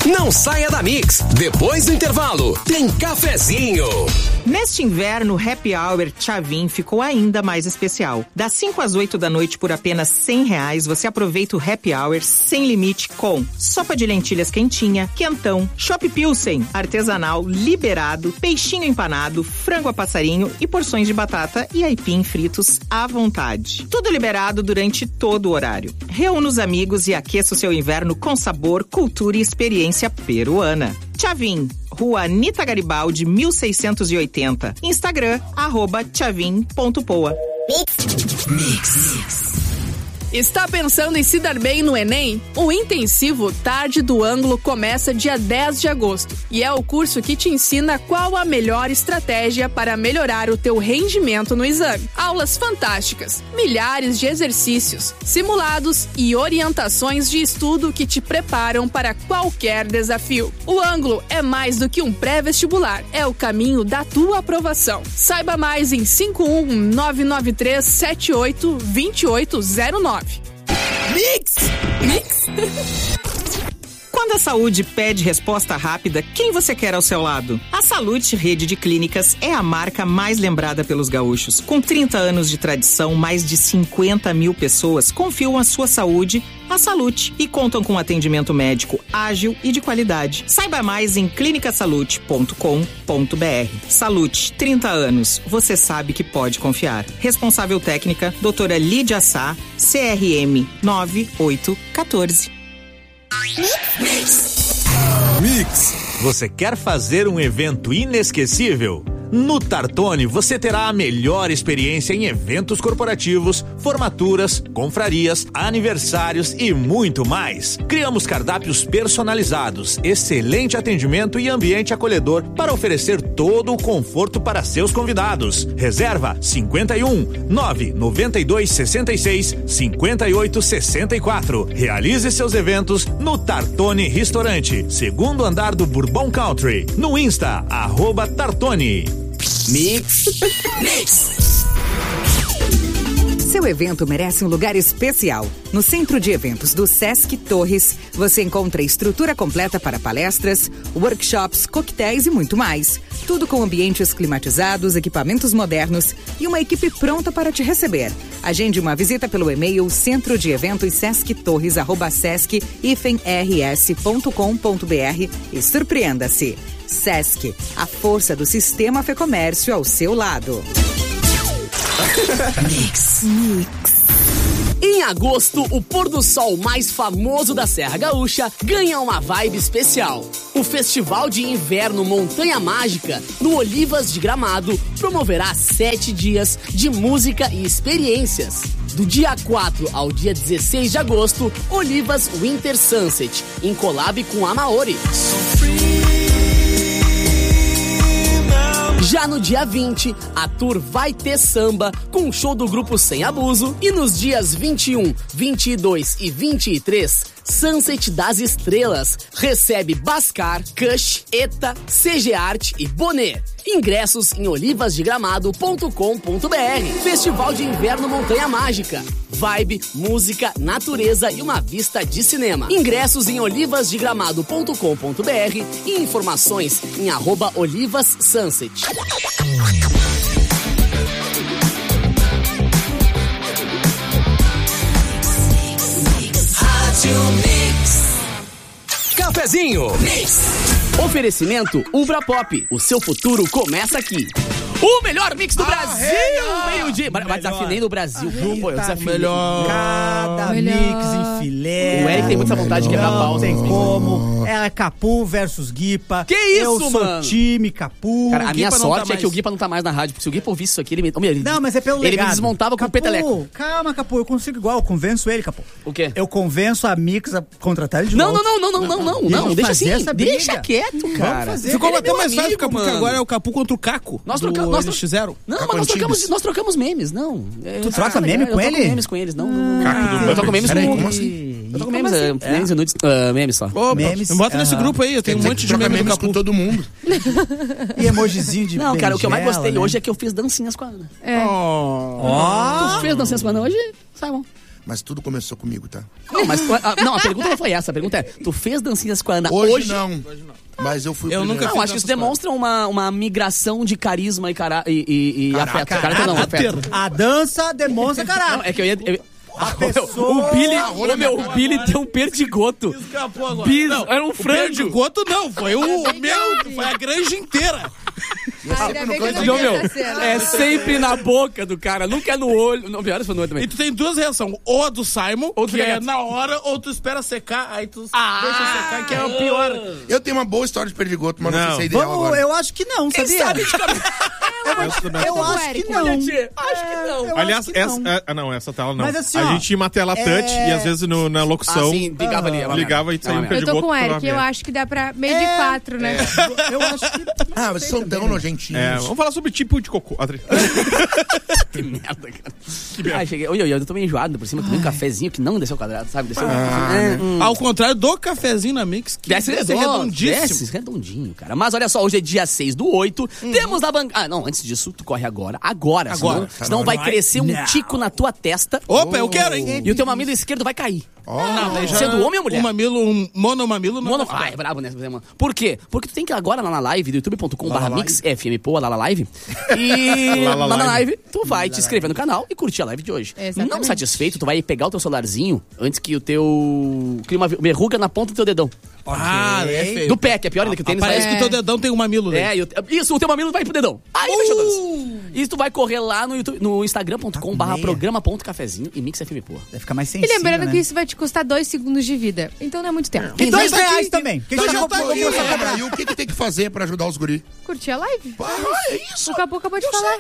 Não saia da Mix. Depois do intervalo, tem cafezinho. Neste inverno, o Happy Hour Tchavin ficou ainda mais especial. Das 5 às 8 da noite, por apenas R$100, você aproveita o Happy Hour sem limite com sopa de lentilhas quentinha, quentão, chopp pilsen, artesanal, liberado, peixinho empanado, frango a passarinho e porções de batata e aipim fritos à vontade. Tudo liberado durante todo o horário. Reúna os amigos e aqueça o seu inverno com sabor, cultura e experiência peruana. Tchavin, Rua Anita Garibaldi, 1680. Instagram, @tchavin.poa. Mix. Está pensando em se dar bem no Enem? O intensivo Tarde do Ângulo começa dia 10 de agosto e é o curso que te ensina qual a melhor estratégia para melhorar o teu rendimento no exame. Aulas fantásticas, milhares de exercícios, simulados e orientações de estudo que te preparam para qualquer desafio. O Ângulo é mais do que um pré-vestibular, é o caminho da tua aprovação. Saiba mais em 51993782809. Mix! Quando a saúde pede resposta rápida, quem você quer ao seu lado? A Salute Rede de Clínicas é a marca mais lembrada pelos gaúchos. Com 30 anos de tradição, mais de 50 mil pessoas confiam a sua saúde à Salute e contam com atendimento médico ágil e de qualidade. Saiba mais em clinicasalute.com.br. Salute, 30 anos. Você sabe que pode confiar. Responsável técnica, doutora Lídia Sá, CRM 9814. Mix. Você quer fazer um evento inesquecível? No Tartone você terá a melhor experiência em eventos corporativos, formaturas, confrarias, aniversários e muito mais. Criamos cardápios personalizados, excelente atendimento e ambiente acolhedor para oferecer todo o conforto para seus convidados. Reserva 51 992 66 58 64. Realize seus eventos no Tartone Restaurante, segundo andar do Bourbon Country. No Insta, @Tartone. Mix. Seu evento merece um lugar especial. No Centro de Eventos do Sesc Torres, você encontra estrutura completa para palestras, workshops, coquetéis e muito mais. Tudo com ambientes climatizados, equipamentos modernos e uma equipe pronta para te receber. Agende uma visita pelo e-mail centrodieventossesc-rs.com.br e surpreenda-se. Sesc, a força do sistema Fecomércio ao seu lado. Mix. Em agosto, o pôr do sol mais famoso da Serra Gaúcha ganha uma vibe especial. O Festival de Inverno Montanha Mágica, no Olivas de Gramado, promoverá 7 dias de música e experiências. Do dia 4 ao dia 16 de agosto, Olivas Winter Sunset, em collab com a Maori. Já no dia 20, a tour vai ter samba com o show do grupo Sem Abuso. E nos dias 21, 22 e 23, Sunset das Estrelas recebe Bascar, Kush, Eta, CG Art e Bonet. Ingressos em olivasdegramado.com.br. Festival de Inverno Montanha Mágica. Vibe, música, natureza e uma vista de cinema. Ingressos em olivasdegramado.com.br e informações em @olivassunset. Cafezinho. Oferecimento Ubra Pop. O seu futuro começa aqui. O melhor mix do Brasil! Meio-dia. Mas desafinei no Brasil. Pô, eu desafinei. Melhor. Cada mix em filé. O Eric tem muita vontade de quebrar pau. Não tem como. É Capu versus Guipa. Que isso, eu mano? sou time Capu. Cara, a minha Guipa sorte tá é que o Guipa não tá mais na rádio. Porque se o Guipa ouvisse isso aqui, ele me... Não, mas é pelo Ele legado. me desmontava com o peteleco. Calma, Capu. Eu consigo igual. Eu convenço ele, Capu. O quê? Eu convenço a Mix a contratar ele de Não. volta. Não, deixa assim. essa briga. Deixa quieto, cara. fazer. Ficou Ele é até meu mais fácil, amigo, porque mano. agora é o Capu contra o Caco. Nós do trocamos. NX0. Não, Caco mas Antibes. nós trocamos memes, não. Tu troca meme com Eu ele? troco memes com eles, não. Caco do Eu troco memes Peraí, com como assim? Eu troco Como memes, assim? memes e nudes, memes só. Ô, Memes, me bota nesse grupo aí, eu tenho um monte de troca meme do memes Capu. com todo mundo. E emojizinho de Não, cara, o que eu mais gostei né? hoje é que eu fiz dancinhas com a Ana. Ó. Tu fez dancinhas com a Ana hoje? Sai bom. Mas tudo começou comigo, tá? Não, mas a pergunta não foi essa. A pergunta é, tu fez dancinhas com a Ana Hoje não. Mas eu fui Não, acho que isso demonstra uma migração de carisma e afeto. Afeto. A dança demonstra caráter. Não, é que eu ia... A pessoa... O Billy tem um perdigoto. Escapou agora. Era um frango. O perdigoto não, foi foi a granja inteira. Ainda bem que eu não vi essa cena. É sempre na boca do cara, nunca é no olho. Não, pior, foi no olho também. E tu tem duas reações, ou a do Simon, ou que é na hora, ou tu espera secar, aí tu deixa secar, que é o pior. Eu tenho uma boa história de perdigoto, mas não sei se é ideal agora. Eu acho que não, sabia? Eu acho que não. Acho que não. Aliás, essa tela não. Mas assim, a gente tinha uma tela touch e às vezes na locução... sim, ligava ali. Ligava e saía um Eu perdigoto. tô com o Eric, eu acho que dá pra meio de 4, né? Eu acho que... Vocês são tão nojentinhos. Vamos falar sobre tipo de cocô. Que merda, cara. Cheguei. Eu tô meio enjoado por cima, tomei um cafezinho que não desceu quadrado, sabe? Desceu Ao contrário do cafezinho na Mix, que desce redondíssimo. Desce redondinho, cara. Mas olha só, hoje é dia 6/8, temos na bancada... não, antes disso, tu corre agora. Senão vai crescer um tico na tua testa. Opa, eu quero, hein? E o teu mamilo esquerdo vai cair. Não, daí já sendo homem ou mulher? Um monomamilo não. É brabo, né? Por quê? Porque tu tem que ir agora lá na live do youtube.com/mixfmpoa, lá na live. E lá na live, tu vai te inscrever no canal e curtir a live de hoje. Exatamente. Não satisfeito, tu vai pegar o teu celularzinho antes que o teu... cria uma verruga na ponta do teu dedão. É feio. Do pé, que é pior ainda que o tênis. Parece que o teu dedão tem um mamilo. Isso, o teu mamilo vai pro dedão. Aí fechou dança. E tu vai correr lá no YouTube, no instagram.com/programa.cafezinho e mixfmpoa. Vai ficar mais E sensível, lembrando que isso vai te custar 2 segundos de vida. Então não é muito tempo. E R$2 também. E o que tem que fazer pra ajudar os guri? Curtir a live. É isso. O Capu acabou de falar.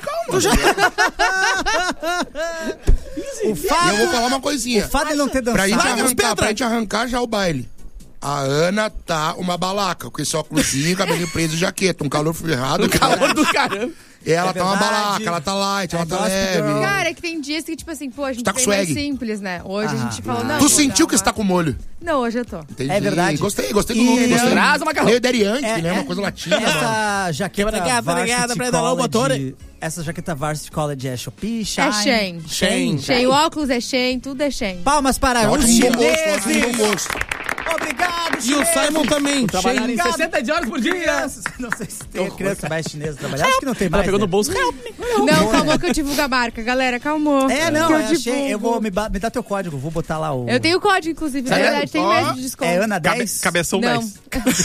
E eu vou falar uma coisinha. O fato de não ter dançado... Pra gente arrancar já o baile. A Ana tá uma balaca, com esse óculosinho, cabelinho preso e jaqueta, um calor ferrado. Calor do caramba. Ela tá uma balaca, ela tá light, ela tá leve. Cara, é que tem dias que, tipo assim, a gente tá com vem mais swag. simples, né? Hoje a gente falou, não. Tu sentiu que você tá com molho? Não, hoje eu tô. Entendi. É verdade. Gostei do look. Traz uma macarrão. Meio deriante, né? Uma coisa latina. Essa jaqueta Obrigada, Predalão Motore. Essa jaqueta Varsity College é Shopee, É Shein. Shein, o óculos é Shein, tudo é Shein. Palmas para os chineses. Bom gosto. Obrigado, E o Simon também. Trabalhar em 60 horas por dia. Não sei se tem criança mais chinesa trabalhar. Acho que não tem Ela mais. pegou no bolso. Não, calmou que eu divulgo a marca. Galera, calmou. Eu vou me dar teu código, vou botar lá o... Eu tenho código, inclusive. Na verdade, tem mês de desconto. É Ana 10? Cabeção Não. 10.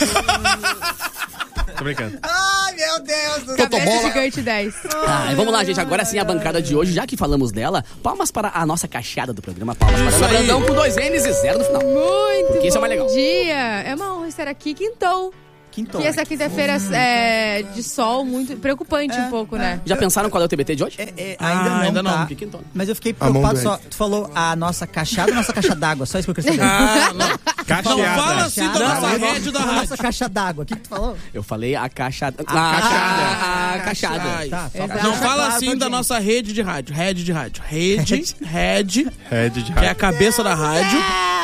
Tô brincando. Ai, meu Deus do céu. Cabeça gigante 10. E vamos lá, gente. Agora sim a bancada de hoje, já que falamos dela, palmas para a nossa caixada do programa. Palmas para Ana Brandão com 2 N's e 0 no final. Muito Porque isso é mais legal. bom dia. É uma honra estar aqui. Quintou. Quintou. E essa quinta-feira é de sol, muito preocupante um pouco, né? Já pensaram qual é o TBT de hoje? Ainda não. Tá. Mas eu fiquei preocupado só. Tu falou a nossa caixada ou nossa caixa d'água? Só isso que eu queria saber. Não fala assim da nossa rede da rádio. Nossa caixa d'água. O que tu falou? Eu falei a caixa... caixada. A caixada. Tá, só pra Não deixar fala claro assim pra da gente. nossa rede de rádio. Rede de rádio. Rede de Rede de que é a cabeça da rádio.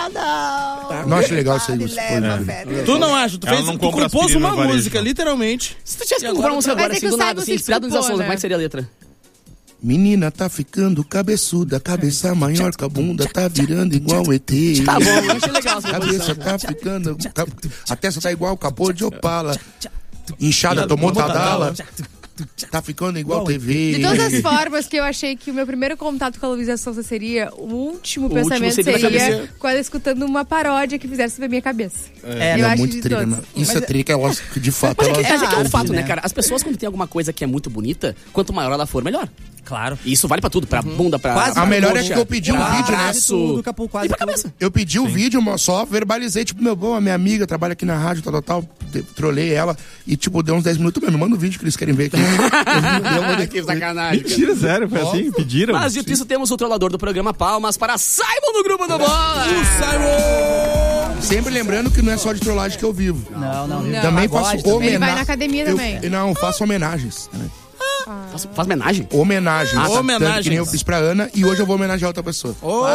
Não acho legal isso aí. Tu não acha? Tu Ela não compra compôs aspirina uma no varejo, música, literalmente. Se tu tivesse que comprar uma música agora, Mas é que assim, o do nada, Simon assim, se inspirado nos desculpou, assuntos, né? como é que seria a letra? Menina tá ficando cabeçuda, cabeça maior que a bunda tá virando igual ET. Tá bom, eu achei legal essa Cabeça tá ficando... A testa tá igual capô de Opala. Inchada, tomou Tadala. Tá ficando igual TV. De todas as formas que eu achei que o meu primeiro contato com a Luísa Sonza seria, o último último pensamento seria na seria cabeça. quando eu escutando uma paródia que fizesse sobre a minha cabeça. É, eu não, acho muito de trica, todos. né? Isso é trica, elas, de fato, Mas elas... é que é um fato, né? né, cara? As pessoas, quando tem alguma coisa que é muito bonita, quanto maior ela for, melhor. Claro. E isso vale pra tudo, pra bunda, pra... Quase A melhor é coxa, que eu pedi um pra vídeo, né? braço, Tudo, Capu, quase e pra tudo. cabeça. Eu pedi o vídeo, mas só verbalizei, tipo, a minha amiga trabalha aqui na rádio, tal, trolei ela e, tipo, deu uns 10 minutos mesmo. Manda um vídeo que eles querem ver aqui. Que sacanagem. cara. Mentira, sério, foi assim? Pediram? Mas dito isso, temos o trollador do programa Palmas para Simon do Grupo do Bola. Sempre lembrando que não é só de trollagem que eu vivo. Não. Também Pagode faço também. Ele vai na academia também. Não, faço homenagens. Né? Faz homenagem? Homenagens. tá. Tanto Homenagens. que nem eu fiz pra Ana e hoje eu vou homenagear outra pessoa.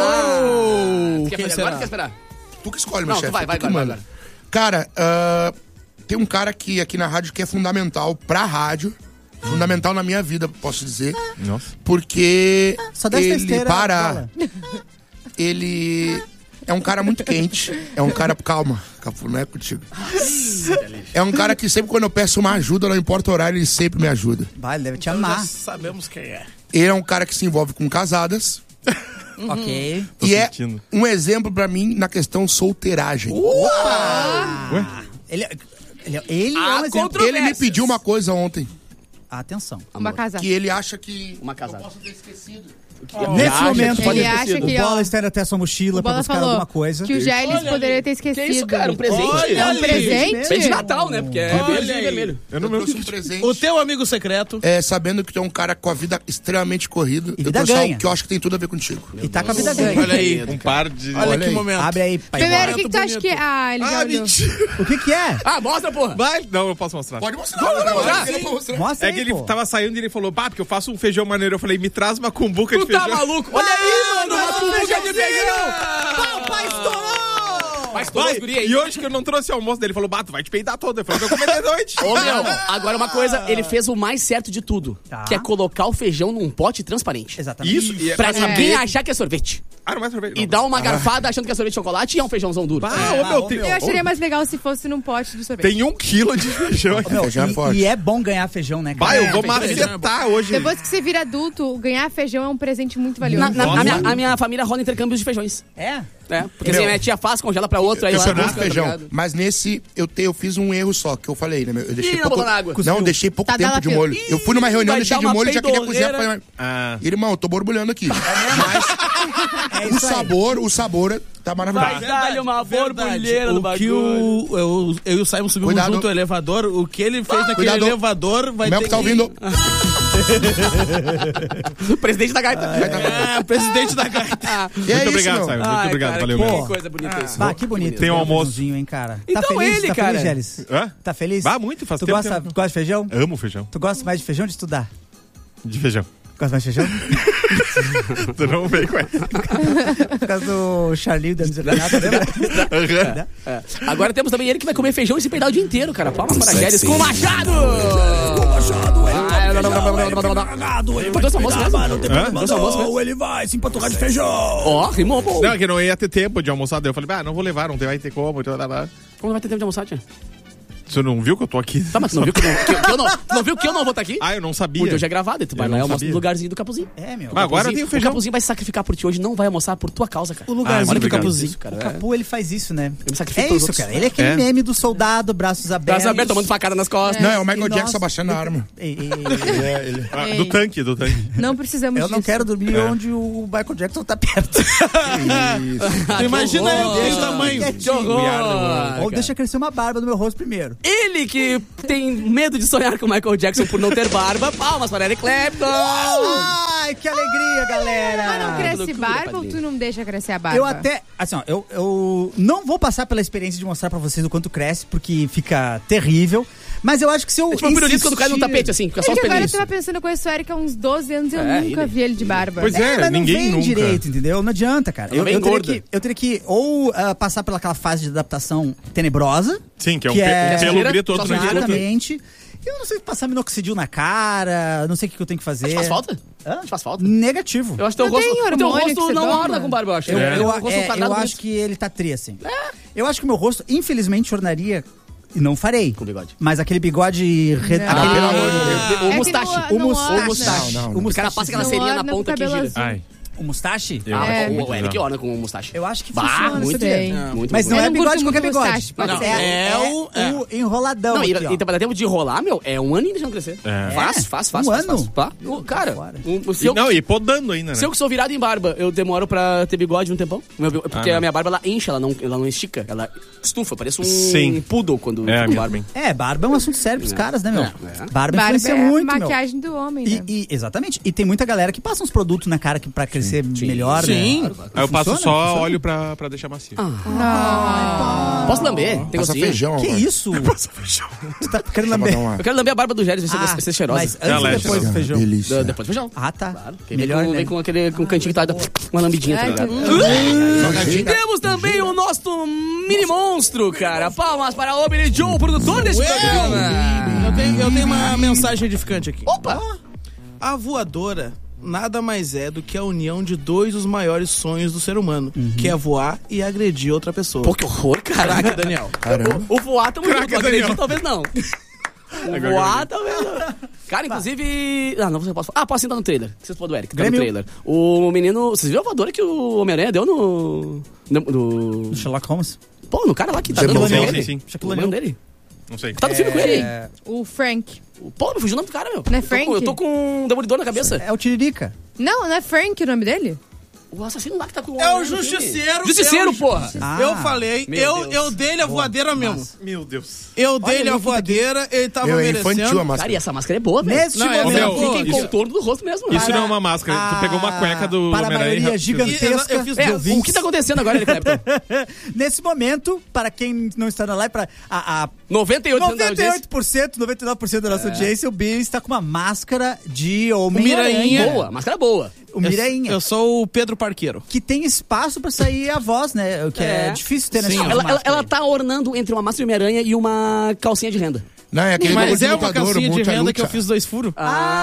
Quer Quem fazer será? agora ou quer esperar? Tu que escolhe, meu Não, tu chefe. vai tu que agora, manda. Cara, tem um cara aqui na rádio que é fundamental pra rádio. Fundamental na minha vida, posso dizer. Nossa. Porque Só dá essa ele esteira, para... bola. ele é um cara muito quente. É um cara... Calma, Capu, não é contigo. É um cara que sempre quando eu peço uma ajuda, não importa o horário, ele sempre me ajuda. Vai, ele deve te amar. Já sabemos quem é. Ele é um cara que se envolve com casadas. Ok. E é um exemplo pra mim na questão solteiragem. Ué? Ele é um exemplo. Ele me pediu uma coisa ontem. Atenção. Uma casada. Que ele acha que uma casada. eu posso ter esquecido. Nesse momento, ele acha que o Bola está indo até a sua mochila pra buscar alguma coisa. Que o Gélis poderia ter esquecido. Que isso, cara? Um presente? É um presente? Presente de Natal, né? Porque é verde e vermelho. Eu não trouxe um presente. O teu amigo secreto. É, sabendo que tu é um cara com a vida extremamente corrida. E vida eu trouxe ganha. algo que eu acho que tem tudo a ver contigo. E tá com a vida ganha. Olha aí. Um par de... Olha que aí. momento. Abre aí, pai. Primeiro, o que tu acha que... Ah, ele já olhou. mentira. O que é? Ah, mostra, porra. Vai? Não, eu posso mostrar. Pode mostrar. Mostra É aí, que ele pô. tava saindo e ele falou, porque eu faço um feijão maneiro. Eu falei, me traz uma cumbuca de Tu tá feijão. maluco? Olha aí, mano. Uma cumbuca de feijão. Papai estourou! Mas todas Vai, as gurias aí. e hoje que eu não trouxe almoço dele, ele falou, tu vai te peidar todo. Eu falei, eu vou comer de noite. Ô, meu, agora uma coisa, ele fez o mais certo de tudo, Tá. que é colocar o feijão num pote transparente. Exatamente. Isso. E Pra pra ninguém saber... achar que é sorvete. Ah, não é sorvete. E não. dar uma garfada achando que é sorvete de chocolate e é um feijãozão duro. Eu acharia mais legal se fosse num pote de sorvete. Tem 1 quilo de feijão aqui. Meu, Feijão é forte. e é bom ganhar feijão, né, cara? Vai, eu vou feijão macetar hoje. Depois que você vira adulto, ganhar feijão é um presente muito valioso. A minha família rola intercâmbios de feijões. É? É, porque assim, minha tia faz, congela pra outro, aí Campeonato busca, feijão. tá ligado? Mas nesse, eu fiz um erro só, que eu falei, né, meu? Eu deixei Ih, botou na água. Não, deixei pouco Tá tempo dando de aquilo. molho. Eu fui numa reunião, vai deixei dar de uma molho e já queria cozinhar. peidorreira. Falei, irmão, eu tô borbulhando aqui. Mas isso aí. o sabor tá maravilhoso. Vai dar-lhe uma borbulheira no O que bagulho. eu e o Simon subimos Cuidado. junto ao elevador, o que ele fez naquele Cuidado. elevador vai O Mel ter que tá ouvindo. Presidente da gaita. É, presidente da gaita. E é Muito isso, obrigado, meu. Simon. Muito obrigado, cara, valeu que mesmo. coisa bonita isso. Bah, que bonito. Tem um almoço. feijãozinho, hein, cara. Então tá feliz? ele, tá cara. feliz, Gélis? Hã? Tá feliz? Bah, muito, faz Tu tempo gosta, que eu- gosta de feijão? Amo feijão. Tu gosta mais de feijão ou de estudar? De feijão. Gosta mais de feijão? Tu não veio com essa. Por causa do Charlie da Misericórdia, lembra? É. Agora temos também ele que vai comer feijão e se peidar o dia inteiro, cara. Palmas para Gélis com o Machado! Tu doce almoço mesmo? Doce almoço mesmo? Ele vai se empanturrar de feijão. Ó, rimou, pô. Não, que não ia ter tempo de almoçar. Daí eu falei, não vou levar, não vai ter como. Como não vai ter tempo de almoçar, tia? Você não viu que eu tô aqui? Tá, mas tu não viu que eu não, tu não viu que eu não vou estar aqui? Ah, eu não sabia. Porque hoje é gravado e tu vai Eu lá e não almoça sabia. no lugarzinho do Capuzinho. É, meu. Mas agora tem o O feijão. Capuzinho vai se sacrificar por ti hoje, não vai almoçar por tua causa, cara. O lugarzinho Olha muito que obrigado. Capuzinho, O cara. Capu, ele faz isso, né? me sacrifico É pelos isso, outros. cara. Ele é aquele É. meme do soldado, braços abertos. Braços abertos, tomando facada nas costas. Não, é o Michael E Jackson nós- abaixando a arma. Ah, do tanque. Não precisamos Eu disso. não quero dormir onde o Michael Jackson tá perto. Tu imagina que eu horror. desse tamanho. Que horror! Ou deixa crescer uma barba no meu rosto primeiro. Ele que tem medo de sonhar com o Michael Jackson por não ter barba. Palmas para Eric Clapton! Ai, que alegria, galera. Mas não cresce loucura, barba ou padrinho. tu não deixa crescer a barba? Eu até, assim, ó, eu não vou passar pela experiência de mostrar pra vocês o quanto cresce, porque fica terrível. Mas eu acho que se eu É tipo um pirulito quando cai no tapete, assim, fica só os Porque agora eu pelinhos. tava pensando, eu conheço o Eric há uns 12 anos e eu É, nunca ele. vi ele de barba. Pois é, mas ninguém não vem nunca. direito, entendeu? Não adianta, cara. Ela vem gorda. Eu teria que ou passar pelaquela fase de adaptação tenebrosa. Sim, que é um Que é- pelo sujeira, grito, só outro sujeira. Exatamente. Eu não sei passar minoxidil na cara, não sei o que eu tenho que fazer. Faz falta? Hã? Faz falta? Negativo. Eu acho que teu Não tem rosto, o teu hormônio que rosto você não toma? orna com barba, eu acho. Eu, É. eu- O rosto é, quadrado eu bonito. acho que ele tá tri, assim. Eu acho que o meu rosto, infelizmente, ornaria. E não farei. Com bigode. Mas aquele bigode. Não. pelo amor de Deus. O que mustache. não- O não mustache. orna. O mustache. Não, não. O O cara mustache. passa aquela Não serinha na orna com ponta que cabelo gira. azul. Ai, O mustache? eu É. acho O Eric orna com o mustache. Eu acho que Bah, funciona, muito sabia? bem. Muito Mas bom. não Eu é não bigode curto qualquer muito bigode. mustache, pode Não, ser. O enroladão. Não, e aqui, ó. pra dar tempo de enrolar, meu, é um ano deixando crescer. É. Faz. Um ano? Pá. Cara, Fora. se eu, Não, e podando ainda, né? se eu que sou virado em barba, eu demoro pra ter bigode um tempão. Porque a minha barba, ela enche, ela não estica. Ela estufa, parece um Sim. poodle quando É, fica com minha barba. É, barba é um assunto sério pros caras, né, meu? É. Barba Barba influencia é muito, a meu. maquiagem do homem, né? Exatamente. E tem muita galera que passa uns produtos na cara pra crescer melhor, Sim. né? Aí eu passo Funciona? só Funciona? óleo pra deixar macio. Posso lamber? Tem Passa gostinho? feijão. Que mano. isso? Passa feijão. Tu tá querendo Pra dar lamber? uma Eu quero lamber a barba do Gélis, ver se Ah, vai ser cheirosa. mas É antes ou alérgico. depois do feijão? Delícia. Depois do feijão. Ah, tá. Claro. Porque Melhor, vem né? com aquele com cantinho que tá uma lambidinha, tá Ai, ligado? que- Temos também o nosso mini monstro, cara. Palmas para o Billy Joe, produtor desse programa. Eu tenho uma mensagem edificante aqui. Opa! A voadora nada mais é do que a união de dois dos maiores sonhos do ser humano, que é voar e agredir outra pessoa. Pô, que horror, cara. Caraca, Daniel. O voar tamo junto, acredito, talvez não. O voar talvez não. Cara, inclusive... Ah, não, você pode falar. Ah, posso sentar no trailer. Vocês podem do Eric, tá no trailer. O menino... Vocês viram a voadora que o Homem-Aranha deu no Sherlock Holmes? Pô, no cara lá que tá dando sim. O nome dele? Não sei. Tá no filme com ele. O Frank. Pô, me fugiu o nome do cara, meu. Não é Frank? Eu tô com um demolidor na cabeça. É o Tiririca. Não é Frank o nome dele? O assassino lá que tá com É o Justiceiro. Justiceiro, porra. Eu falei, eu dei-lhe a voadeira mesmo. Meu Deus. Eu dei-lhe a voadeira, ele tava merecendo. Infantil a máscara. Cara, e essa máscara é boa, velho. Neste momento, Fica em contorno do rosto mesmo. Isso não é uma máscara. Tu pegou uma cueca do para a maioria gigantesca Eu fiz de ouvintes. O que tá acontecendo agora, Eric Clapton? Nesse momento, para quem não está na live, para a 98%. 99% da nossa audiência, o Bi está com uma máscara de Mirainha. Homem-Aranha. Boa, máscara boa. O Mirainha. Eu sou o Pedro Parqueiro. Que tem espaço pra sair a voz, né? O que é difícil ter nessa Ela tá ornando entre uma máscara de Homem-Aranha e uma calcinha de renda. Não, é aquele Mas bagulho é uma lutador, calcinha de luta, renda luta. que eu fiz 2 furos.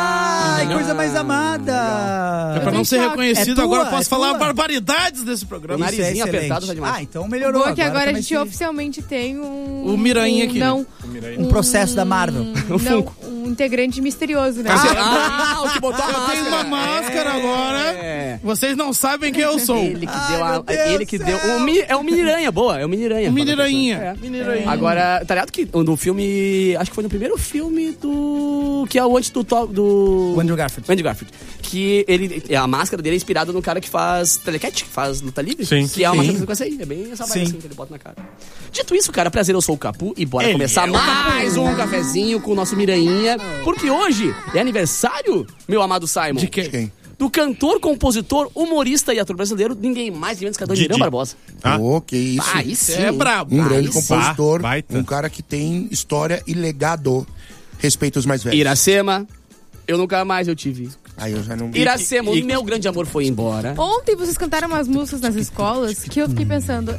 Coisa mais amada. É pra não ser reconhecido, É agora tua, posso é falar tua. barbaridades desse O programa. Isso é narizinho excelente. apertado tá demais. Então O melhorou. bom é que agora a gente também oficialmente tem um... O Miranha aqui, Não. um processo da Marvel. Não, um integrante misterioso, né? O que botou a Eu máscara. tenho uma máscara agora. Vocês não sabem quem eu sou. Ele que deu meu Deus Ele que do deu. céu. É o Miniranha, boa. É o Miniranha. Miniranha. Agora, tá ligado que no filme. Acho que foi no primeiro filme do. Que é o antes do. O Andrew Garfield. Andrew Garfield. Que ele. A máscara dele é inspirada no cara que faz telecat, que faz luta livre. Sim. Que é uma máscara com essa aí. É bem essa vibe assim que ele bota na cara. Dito isso, cara, prazer, eu sou o Capu e bora começar mais um cafezinho com o nosso Miranha. Porque hoje é aniversário, meu amado Simon. De quem? Do cantor, compositor, humorista e ator brasileiro, ninguém mais nem menos que Adoniran Barbosa. Ô, que isso. Aí sim. É brabo. Um grande Aí sim. compositor, baita. um cara que tem história e legado. Respeito os mais velhos. Iracema, eu nunca mais eu te vi. Aí eu já não... Iracema, o meu grande amor foi embora. Ontem vocês cantaram umas músicas nas escolas que eu fiquei pensando,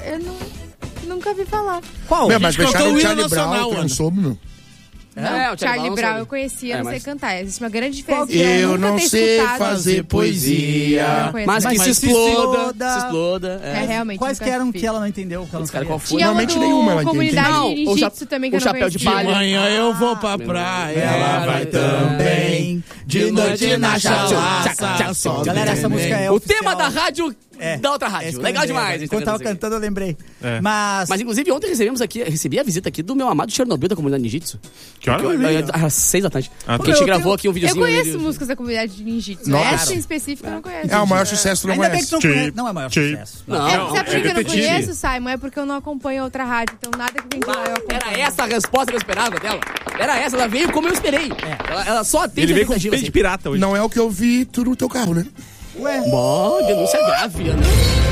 nunca vi falar. Qual? Meu, mas cantou deixaram o o hino Charlie nacional, Brown, tu não Ana. soube, meu. É, o Charlie Brown Brown sabe. eu conhecia, É, não sei mas- cantar. Existe uma grande diferença. Eu nunca não ter sei escutado. fazer poesia. Eu não conheço. Mas que Mas se se exploda. exploda. Se exploda. É, realmente. Quais nunca que eram vi. que ela não entendeu? Que ela não Esse cara, sabia? qual foi? Tinha Normalmente uma do nenhuma ela comunidade entende. de Não, ninjitsu também que o eu não chapéu de conhecia. palha. Amanhã eu vou pra praia. Ela vai também. De noite na chalaça. Só Galera, essa música é O oficial. tema da rádio É. da outra É rádio. isso que eu Legal lembrei demais. agora. Enquanto eu tava cantando, eu lembrei. É. Mas Inclusive, ontem recebi a visita aqui do meu amado Chernobyl da comunidade Ninjitsu. Que hora? Às 6 da tarde. Ah, Porque a gente gravou aqui um Eu videozinho. conheço músicas da comunidade de ninjitsu. Nossa. Essa em específico eu não conheço. É o maior sucesso, tu não ainda bem que conhece. tu não conhece. Não é o maior sucesso. Não, Sabe por que eu não detetive. conheço, Simon? É porque eu não acompanho outra rádio. Então nada que vem de lá eu acompanho. Era essa a resposta que eu esperava dela. Era essa, ela veio como eu esperei. Ela só atende Ele a veio com expectativa, peito de assim. pirata hoje. Não é o que eu vi tu no teu carro, né? Bom, denúncia grave, Ana.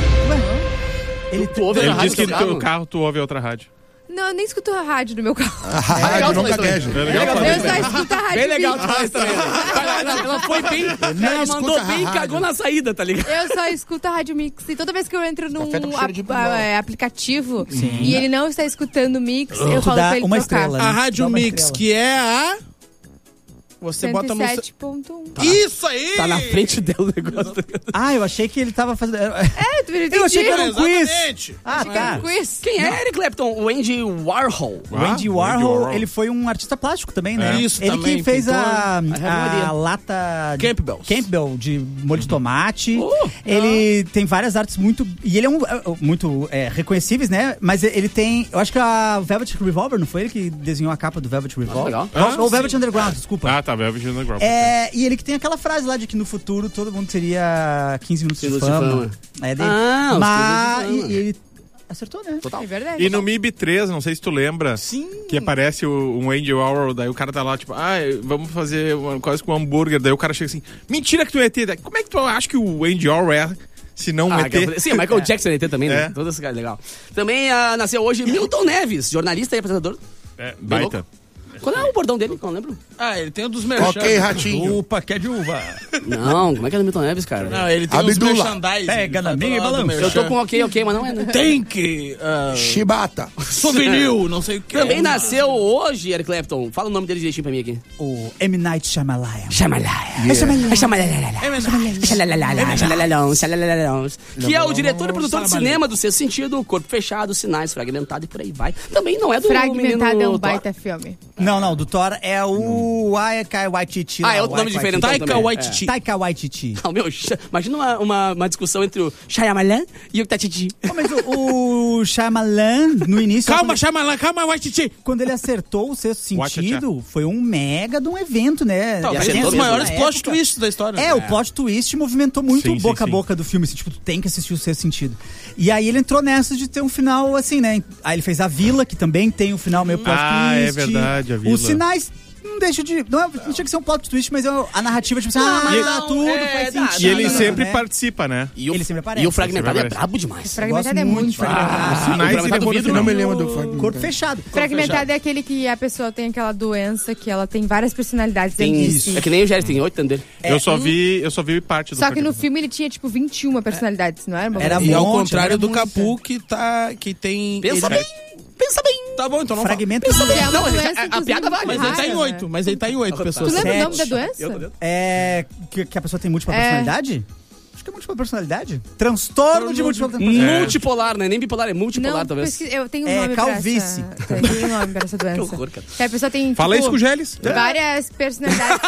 Ele Tu ouve Ele a rádio disse que do no teu teu carro tu ouve a outra rádio. Não, eu nem escuto a rádio no meu carro. A rádio não gagueja. É legal Eu falar. só escuto a rádio Bem legal tu Mix. falar isso também. Ela foi bem. Ela mandou escuta a bem e rádio. cagou na saída, tá ligado? Eu só escuto a Rádio Mix. E toda vez que eu entro num Café com cheiro de limão. aplicativo e ele não está escutando o Mix, eu falo dá pra ele uma trocar. estrela, A né? Rádio Dá uma Mix, estrela. que é a... Você bota a música... 107.1. Isso aí! Tá na frente dela o negócio. Ah, eu achei que ele tava fazendo. É, tu Eu achei que era um quiz. Exatamente. Ah, tá. quiz. Quem é Eric Clapton? O Andy Warhol. O Andy Warhol, ele foi um artista plástico também, né? Isso, ele também, que fez pintor. a lata Campbell's. de molho de tomate. Ele tem várias artes muito... E ele é muito reconhecíveis, né? Mas ele tem... Eu acho que a Velvet Revolver, não foi ele que desenhou a capa do Velvet Revolver? legal. Ou Velvet Underground, desculpa. Ah, tá, Velvet Underground. E ele que tem aquela frase lá de que no futuro todo mundo teria 15 minutos de 15 minutos de fama. É dele. Ah, os Mas 15 minutos de fama. e ele acertou, né? É verdade. E no MIB 3, não sei se tu lembra, que aparece um Andy Warhol, daí o cara tá lá, tipo, vamos fazer quase com um hambúrguer, daí o cara chega assim, mentira que tu é ET, daí, como é que tu acha que o Andy Warhol é, se não um ET? Sim, o Michael Jackson ET também, né? É. Todo esse cara legal. Também nasceu hoje Milton Neves, jornalista e apresentador. É, baita. Qual é o bordão dele? Não lembro. Ele tem o dos merchan. Ok, Ratinho. Opa, quer de uva. Não, como é que é do Milton Neves, cara? Não, ele tem Abdullah. os merchandising. Pega na minha e balança. Eu tô com ok, mas não é. Né? Tem que... Chibata. Souvenir, não sei o que. Também nasceu hoje, Eric Clapton. Fala o nome dele direitinho pra mim aqui. O M. Night Shyamalan. Que é o diretor e produtor de cinema do Sexto Sentido, Corpo Fechado, Sinais, Fragmentado e por aí vai. Também não é do Fragmentado é um Thor. baita filme. Não, do Thor é o Taika Waititi. É outro nome diferente. Taika Waititi. Taika Waititi. Ah, meu, imagina uma discussão entre o Shyamalan e o Tatiti. Mas o Shyamalan, no início... Calma, Waititi. Quando ele acertou o Sexto Sentido, foi um mega de um evento, né? É um dos maiores plot twists da história. O plot twist movimentou muito boca a boca do filme. Assim, tipo, tu tem que assistir o Sexto Sentido. E aí ele entrou nessa de ter um final assim, né? Aí ele fez A Vila, que também tem um final meio plot twist. É verdade, A Vila. Os Sinais... Não deixa de... Não tinha que ser um plot twist, mas a narrativa, tipo assim, mas tudo faz sentido. E ele sempre participa, né? Ele sempre aparece. E o Fragmentado é brabo demais. Fragmentado é muito Sinais Fragmentado vidro, não me lembro do Fragmentado. Corpo fechado. Fragmentado é aquele que a pessoa tem aquela doença que ela tem várias personalidades dentro de si. É que nem o Jerry tem 8 dentro dele. Eu só vi parte do Só que no filme ele tinha, tipo, 21 personalidades, não era? Era E ao monte, contrário era do muita. Capu, que tem... Pensa bem. Tá bom, então não Fragmento. É Não, uma doença, a inclusive, piada vale. muito Mas ele tá em rara, 8, mas ele tá em 8 pessoas. Tu lembra o nome da 7. doença? É que a pessoa tem múltipla personalidade? Acho que é múltipla personalidade. Transtorno de múltipla personalidade. Multipolar, né? Nem bipolar, é multipolar, Não, talvez. eu tenho um É nome calvície. pra essa... Tem um nome pra essa doença. Que horror, cara. Que a pessoa tem, Fala tipo, isso com o Gélis. várias personalidades.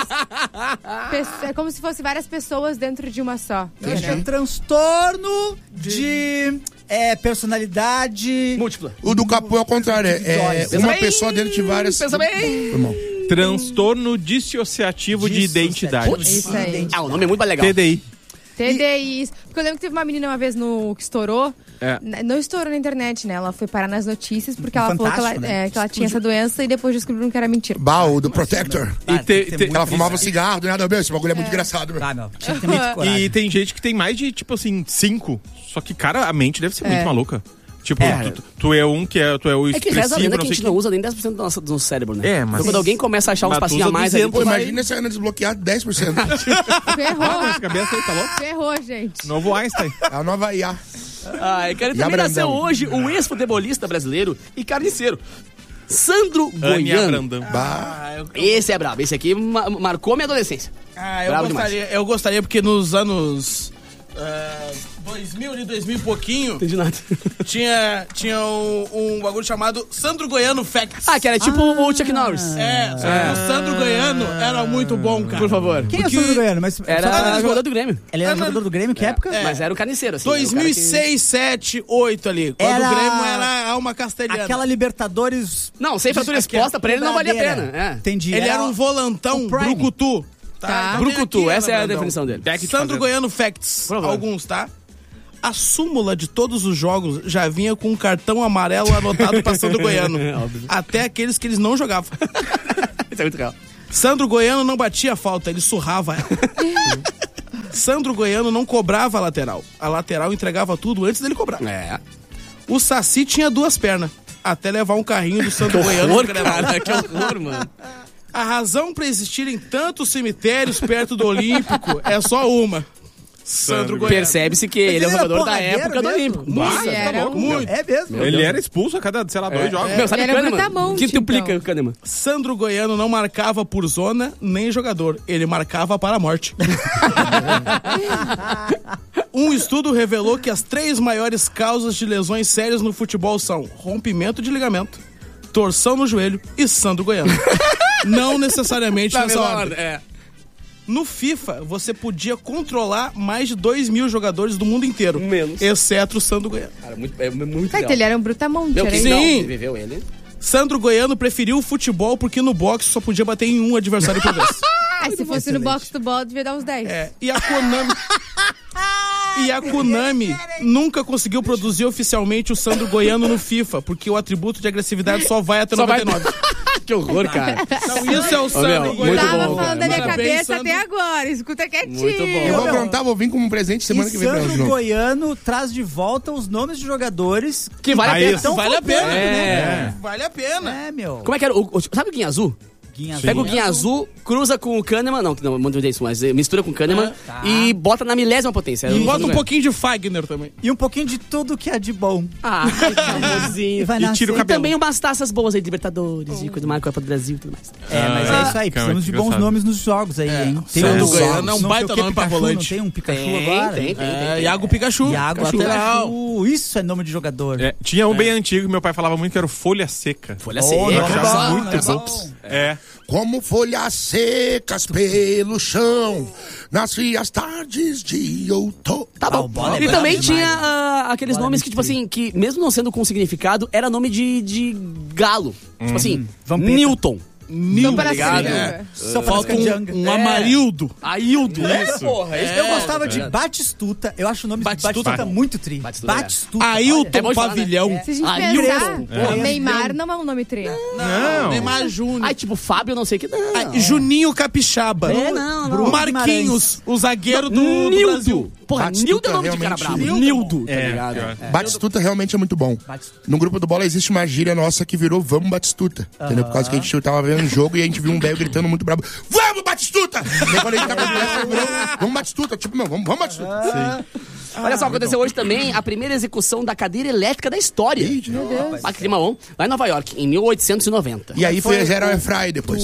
É como se fosse várias pessoas dentro de uma só. Acho que é transtorno de personalidade Múltipla. O do Capu é o contrário. É Pensa uma bem, pessoa dentro de várias... pensa bem. Irmão. Transtorno dissociativo de identidade. Isso aí. Ah, o nome é muito mais legal. TDI. TDI. Porque eu lembro que teve uma menina uma vez que estourou. É. Não estourou na internet, né? Ela foi parar nas notícias porque ela falou que Fantástico, ela, né? que ela tinha essa doença e depois descobriram que era mentira. O do Protector. E Ela fumava cigarro, do nada, meu, esse bagulho é muito engraçado, meu. meu. Tinha que ter muito coragem. E tem gente que tem mais de, tipo assim, 5. Só que, cara, a mente deve ser muito maluca. Tipo, tu é um que tu é o É que reza a expressivo, lenda não que a sei gente não usa nem 10% do nosso cérebro, né? É, mas- Então, quando alguém começa a achar uns Mas tu passinhos a usa mais... 200, Pô, ali, imagina se a Ana desbloquear 10%. Ferrou. Essa cabeça aí, tá louco? Ferrou, gente. Novo Einstein. É a nova IA. Ai, cara, E também a nasceu Brandão. hoje o ex-futebolista brasileiro e carniceiro, Sandro Ania Goiano. Brandão. Esse é brabo, esse aqui marcou minha adolescência. Bravo Eu gostaria porque nos anos 2000 e 2000 e pouquinho, Entendi nada. tinha um bagulho chamado Sandro Goiano Facts. Ah, que era tipo o Chuck Norris. Só que o Sandro Goiano era muito bom, cara. Por favor. Quem é o Sandro Goiano? Mas Era jogador do Grêmio. ele era jogador do Grêmio, que época? Mas era o carniceiro, assim. 2006, 7, 8 ali. Quando Era- o Grêmio era a alma castelhana. Aquela Libertadores... Não, sem fratura exposta, pra ele não valia a pena. É. Entendi. Ele era um volantão o Prime. brucutu. Tá. Então tem Brucutu, aqui, essa é a Brandão. definição dele. Sandro Goiano Facts. Por favor. Alguns, tá? A súmula de todos os jogos já vinha com um cartão amarelo anotado pra Sandro Goiano. Óbvio. Até aqueles que eles não jogavam. Isso é muito real. Sandro Goiano não batia a falta, ele surrava ela. Sandro Goiano não cobrava a lateral. A lateral entregava tudo antes dele cobrar. É. O Saci tinha 2 pernas. Até levar um carrinho do Sandro Goiano. Horror, no Grenal. cara, que horror, mano. A razão pra existirem tantos cemitérios perto do Olímpico é só uma. Sandro Goiano. Percebe-se que ele é um ele era jogador da porradeiro época do mesmo? Olímpico. Ele Nossa, era tá louco. Muito. É mesmo. Ele era expulso a cada, sei lá, 2 jogos. Meu, sabe Ele o era Kahneman? brutamonte, Quintuplica então. o Kahneman. Sandro Goiano não marcava por zona nem jogador. Ele marcava para a morte. Um estudo revelou que as 3 maiores causas de lesões sérias no futebol são rompimento de ligamento, torção no joelho e Sandro Goiano. Não necessariamente Tá nessa mesma ordem. ordem, é. No FIFA, você podia controlar mais de 2.000 jogadores do mundo inteiro. Menos. Exceto o Sandro Goiano. Cara, é muito Tá, então ele era um brutamonte, Meu, era quem isso? não Sim. viveu ele. Sandro Goiano preferiu o futebol porque no boxe só podia bater em um adversário por vez. Ah, se fosse no box do ball, devia dar uns 10. É, e a Konami... E a Konami nunca conseguiu produzir oficialmente o Sandro Goiano no FIFA, porque o atributo de agressividade só vai até 99. Que horror, cara. Então isso é o Sandro Goiano. Muito Tava bom, falando da minha Parabéns, cabeça Sandro. até agora. Escuta quietinho. Muito bom. Eu vou perguntar, vou vir como um presente semana E que vem pra nós de Sandro novo. Goiano traz de volta os nomes de jogadores Que vale a pena. isso. Vale a pena. É. Vale a pena. É, meu. Como é que era? Sabe o Guinha Azul? Pega o Guinha Azul, cruza com o Kahneman, não mando isso, mas mistura com o Kahneman e bota na milésima potência. E bota um pouquinho de Fagner também. E um pouquinho de tudo que é de bom. Ah, que amorzinho. Vai E nascer. tira o E cabelo. também umas taças boas aí de Libertadores e coisa mais, Copa do Brasil e tudo mais. É, mas é isso aí. Precisamos de bons engraçado. nomes nos jogos aí, hein? Sandro uns Goiano jogos, é um não baita sei o que, nome pra Pikachu, volante. Não tem um Pikachu Tem, agora? É, Iago Pikachu. Iago Pikachu. Isso é nome de jogador. É, tinha um bem antigo que meu pai falava muito que era o Folha Seca. Folha Oh, seca. não, achava não, muito não, bom. não. É. Como folhas secas pelo chão, nas frias tardes de outono. Tá bom. Bola é Ele brabo também demais, tinha aqueles Bola nomes é que, tipo assim, que mesmo não sendo com significado, era nome de galo. Tipo assim, Vampeta. Newton. Mil, para ligado? cima. Só Falta Janga. um Amarildo. Aildo. Isso. Porra. Eu gostava de Batistuta. Eu acho o nome Batistuta. de Batistuta muito tri. Batistuta, Batistuta. Ailton É bom de falar, Pavilhão. né? Se a gente Ailton. pensar, Neymar não é um nome treino. Não. Neymar Júnior. Ai, tipo, Fábio, não sei o que. Não. Juninho Capixaba. não. Marquinhos, o zagueiro do Brasil. Nildo. Porra, Batistuta Nildo é nome de cara realmente- bravo. Nildo, tá É, ligado? pior. Batistuta realmente é muito bom. No grupo do Bola existe uma gíria nossa que virou Vamos Batistuta. Entendeu? Por causa que a gente tava vendo um jogo e a gente viu um velho gritando muito bravo: Vamos Batistuta! E aí, quando a gente tava conversa, virou Vamos Batistuta. Tipo, meu, vamos Batistuta. Olha só, aconteceu hoje também a primeira execução da cadeira elétrica da história. Meu Deus. Ah, que clima bom. Lá em Nova York, em 1890. E aí foi a Zero Air Fry depois.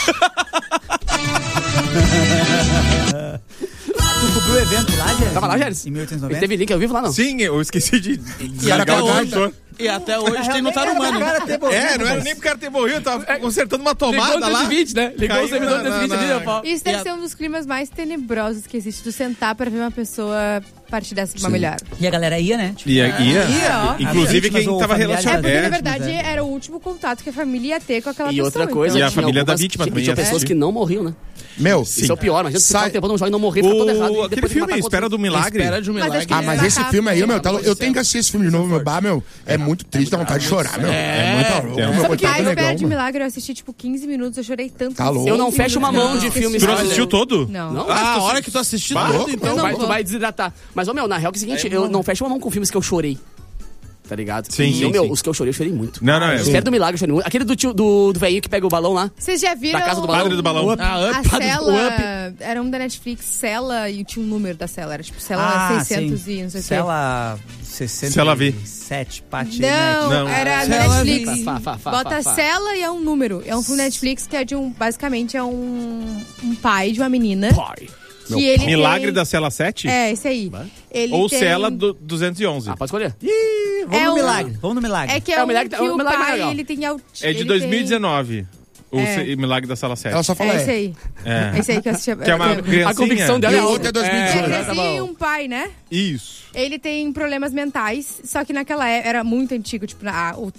Tu cobriu o evento lá, Gélis? Tava lá, Gélis? Em Ele 1890? teve link ao vivo lá, não? Sim, eu esqueci de E até largar o hoje, monitor. e até hoje tem no Tarumano. É, não era nem pro cara ter morrido, eu tava consertando uma tomada Ligou o lá. 220, né? Ligou o Caiu servidor do na- 220 ali, na- ó, pau. Isso deve ser um dos climas mais tenebrosos que existe, tu sentar pra ver uma pessoa partir dessa uma melhor. E a galera ia, né? Tipo, Ia. ó. Inclusive Mas quem o tava familiar relacionado. Porque, na É, verdade, era o último contato que a família ia ter com aquela E pessoa. outra coisa, E a tinha família da algumas- vítima também tinha ia pessoas assistir. que não morriam, né? Meu, Isso é o pior, imagina você Sai- ficar um tempão num jogo e não morrer, fica todo errado. e Aquele depois tem que filme, matar Espera contra- do Milagre. Espera de um milagre. acho que mas esse filme aí, meu, eu tenho que assistir esse filme de novo, meu. Bah, meu, é muito triste, dá vontade de chorar, meu. É muito louco, meu. Sabe que Coitado a do Espera de negão, mano. Milagre eu assisti tipo 15 minutos, eu chorei tanto. Tá louco. Eu não fecho uma mão de filme. Tu não assistiu todo? Não. Não? Ah, a hora que tu assistiu tudo, então. Tu vai desidratar. Mas, ô, meu, na real que é o seguinte, eu não fecho uma mão com filmes que eu chorei. Tá ligado? Sim, E, sim, meu, sim. os que eu chorei muito. Não, não, é. Espera do Milagre, eu chorei muito. Aquele do velhinho que pega o balão lá. Vocês já viram Da Casa do Balão. Padre do Balão. a Up. Cela? Era um da Netflix, Cela, e tinha um número da Cela. Era tipo Cela 600 sim. e não sei o quê. Cela Cela V. 67, Pati. Não, Não. era Cela Netflix. Fá. Bota Cela e é um número. É um filme Netflix que é de um. Basicamente é um pai de uma menina. Pai. Que ele Milagre tem- da Cela 7? É, esse aí. Ele Ou tem... Cela do 211? Ah, pode escolher. Vamos É no um- milagre, vamos no milagre. É que É, é o um Milagre- que o o Milagre é pai, legal. ele tem... É de 2019. O Milagre da Sala 7. Ela só fala É esse aí. É. É esse aí que eu assisti. Que é uma criancinha. A convicção dela E é o outro é outra. 2018. É, tá cresci bom. um pai, né? Isso. Ele tem problemas mentais, só que naquela época era muito antigo, tipo,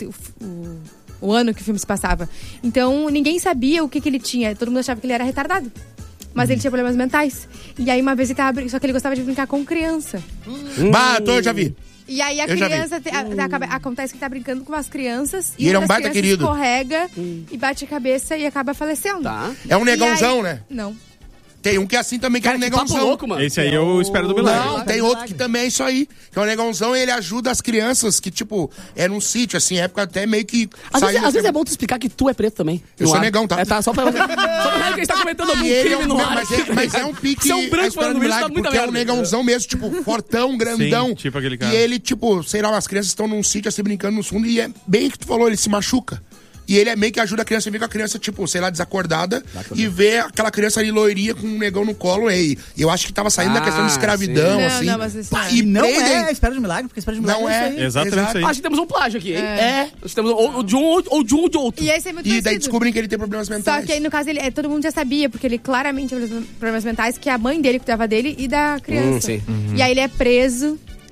o ano que o filme se passava. Então, ninguém sabia o que ele tinha. Todo mundo achava que ele era retardado. Mas ele tinha problemas mentais. E aí, uma vez ele tava... Só que ele gostava de brincar com criança. Bah, eu já vi. E aí, a Eu já vi. criança... acontece que tá brincando com as crianças. E ele é um uma das baita crianças querido. escorrega e bate a cabeça e acaba falecendo. Tá. É um negãozão, E aí- né? Não. Tem um que é assim também, que é um Que papo negãozão. louco, mano. Esse aí eu espero do Milagre. Não, tem outro que também é isso aí. Que é um negãozão e ele ajuda as crianças que, tipo, é num sítio, assim, época até meio que... Às saiu vezes é assim. bom tu explicar que tu é preto também. Eu no sou ar. negão, tá? É, tá, só pra que a gente tá comentando algum E ele crime é um, no ar. mas é um pique. Você é um branco a Espera do falando isso, tá Milagre, muita porque é um merda. negãozão mesmo, tipo, fortão, grandão. Sim, tipo aquele cara. E ele, tipo, sei lá, as crianças estão num sítio assim brincando no fundo e é bem o que tu falou, ele se machuca. E ele é meio que ajuda a criança a ver com a criança, tipo, sei lá, desacordada. E ver aquela criança ali loirinha com um negão no colo. E eu acho que tava saindo da questão de escravidão, sim. assim. Não, mas isso Pá, não é. e Não prendem. é a Espera de Milagre, porque a Espera de Milagre Não é é. isso aí. Exatamente isso aí. Acho que temos um plágio aqui, hein? É. Nós temos ou de um ou de outro. E esse é muito E daí parecido. descobrem que ele tem problemas mentais. Só que aí, no caso, todo mundo já sabia, porque ele claramente tinha problemas mentais, que é a mãe dele cuidava dele e da criança. Sim. E aí ele é preso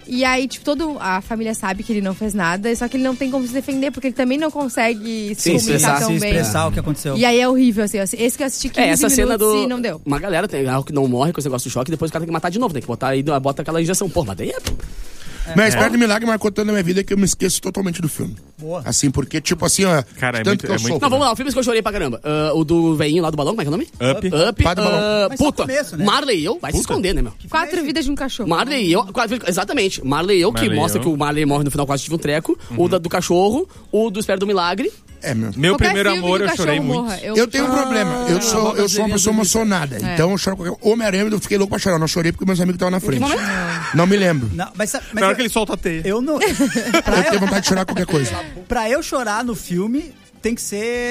E aí, tipo, toda a família sabe que ele não fez nada, só que ele não tem como se defender, porque ele também não consegue se comunicar tão bem. Expressar o que aconteceu. E aí é horrível, assim, esse que eu assisti 15 essa cena minutos do... e não deu. Uma galera tem algo que não morre com esse negócio do choque, depois o cara tem que matar de novo, tem que botar aí, bota aquela injeção. Pô, mas daí é... Mas Espera de Milagre marcou tanto na minha vida que eu me esqueço totalmente do filme. Boa. Assim, porque, tipo assim, ó. Cara, tanto que eu sofro. Não, vamos lá, o filme que eu chorei pra caramba. O do velhinho lá do balão, como é que é o nome? Up. Pai do balão. Mas só Puta, o começo, né? Marley e eu, vai se esconder, né, meu? 4 vidas de um cachorro. Marley e eu, exatamente. Marley e eu, que Marley e mostra eu. que o Marley morre no final, quase tive um treco. O do cachorro, o do Espera do Milagre. É, meu. Meu Qualquer primeiro filme amor, que o eu chorei cachorro muito. morra, Eu tenho um problema. Eu sou uma pessoa emocionada. Então eu choro qualquer. Homem-Aranha, eu fiquei louco pra chorar. Eu não chorei porque meus amigos estavam na frente. Não me lembro. Não, mas Na hora que ele solta a teia. eu não. Eu tenho vontade de chorar qualquer coisa. Pra eu chorar no filme, tem que